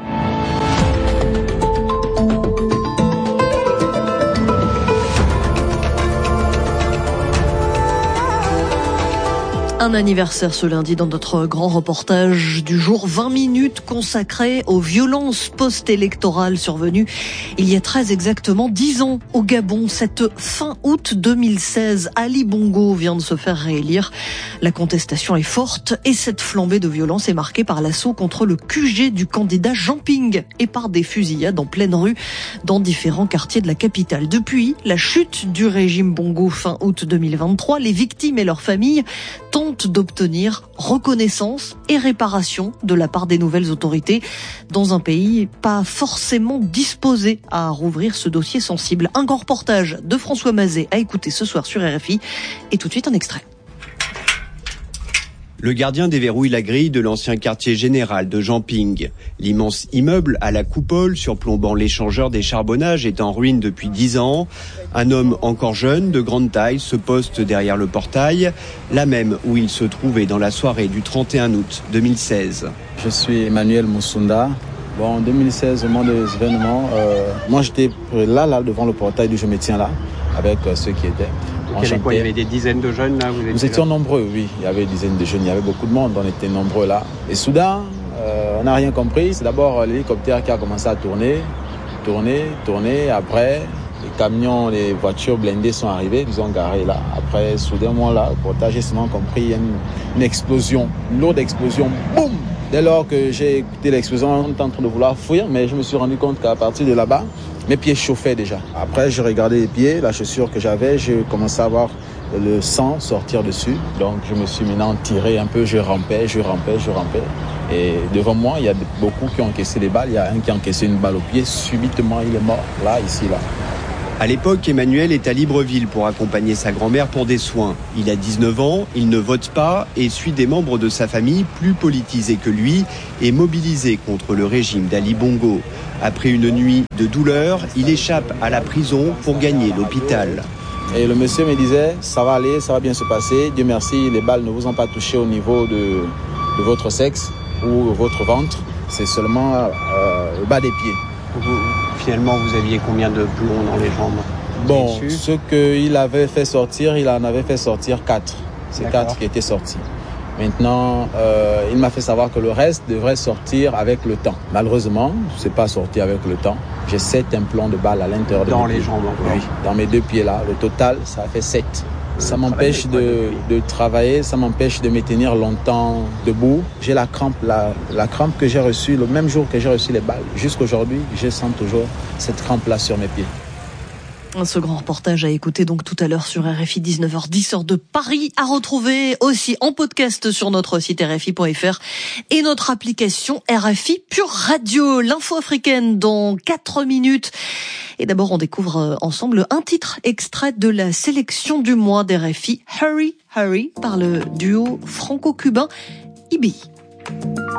Un anniversaire ce lundi dans notre grand reportage du jour, vingt minutes consacrées aux violences post-électorales survenues il y a très exactement dix ans au Gabon. Cette fin août deux mille seize, Ali Bongo vient de se faire réélire. La contestation est forte et cette flambée de violence est marquée par l'assaut contre le Q G du candidat Jean Ping et par des fusillades en pleine rue dans différents quartiers de la capitale. Depuis la chute du régime Bongo fin août deux mille vingt-trois, les victimes et leurs familles tentent d'obtenir reconnaissance et réparation de la part des nouvelles autorités dans un pays pas forcément disposé à rouvrir ce dossier sensible. Un grand reportage de François Mazet à écouter ce soir sur R F I et tout de suite un extrait. Le gardien déverrouille la grille de l'ancien quartier général de Jean Ping. L'immense immeuble à la coupole surplombant l'échangeur des charbonnages est en ruine depuis dix ans. Un homme encore jeune, de grande taille, se poste derrière le portail, la même où il se trouvait dans la soirée du trente et un août deux mille seize. Je suis Emmanuel Moussunda. Bon, en deux mille seize, au moment des événements, euh, moi j'étais là, là, devant le portail d'où je me tiens là, avec euh, ceux qui étaient. Il y avait quoi ? Il y avait des dizaines de jeunes là vous Nous étions là nombreux, oui. Il y avait des dizaines de jeunes, il y avait beaucoup de monde, on était nombreux là. Et soudain, euh, on n'a rien compris. C'est d'abord l'hélicoptère qui a commencé à tourner, tourner, tourner. Après, les camions, les voitures blindées sont arrivées, ils ont garé là. Après, soudainement là, au portage, j'ai seulement compris, il y a une, une explosion, une lourde explosion, boum ! Dès lors que j'ai écouté l'explosion, on était en train de vouloir fuir, mais je me suis rendu compte qu'à partir de là-bas, mes pieds chauffaient déjà. Après, je regardais les pieds, la chaussure que j'avais, j'ai commencé à voir le sang sortir dessus. Donc, je me suis maintenant tiré un peu, je rampais, je rampais, je rampais. Et devant moi, il y a beaucoup qui ont encaissé des balles. Il y a un qui a encaissé une balle au pied. Subitement, il est mort, là, ici, là. À l'époque, Emmanuel est à Libreville pour accompagner sa grand-mère pour des soins. Il a dix-neuf ans, il ne vote pas et suit des membres de sa famille plus politisés que lui et mobilisés contre le régime d'Ali Bongo. Après une nuit de douleur, il échappe à la prison pour gagner l'hôpital. Et le monsieur me disait, ça va aller, ça va bien se passer. Dieu merci, les balles ne vous ont pas touché au niveau de, de votre sexe ou votre ventre. C'est seulement euh, au bas des pieds. Vous, finalement, vous aviez combien de plombs dans les jambes ? Bon, ce qu'il avait fait sortir, il en avait fait sortir quatre. C'est D'accord. quatre qui étaient sortis. Maintenant, euh, il m'a fait savoir que le reste devrait sortir avec le temps. Malheureusement, ce n'est pas sorti avec le temps. J'ai sept implants de balles à l'intérieur de Dans mes les pieds. jambes encore. Oui, dans mes deux pieds là. Le total, ça fait sept. Ça m'empêche de, de travailler, ça m'empêche de me tenir longtemps debout. J'ai la crampe, la, la crampe que j'ai reçue le même jour que j'ai reçu les balles. Jusqu'aujourd'hui, je sens toujours cette crampe-là sur mes pieds. Ce grand reportage à écouter donc tout à l'heure sur R F I dix-neuf heures dix heure de Paris, à retrouver aussi en podcast sur notre site R F I point F R et notre application R F I Pure Radio. L'info africaine dans quatre minutes. Et d'abord, on découvre ensemble un titre extrait de la sélection du mois d'R F I, Hurry, Hurry, par le duo franco-cubain I B I.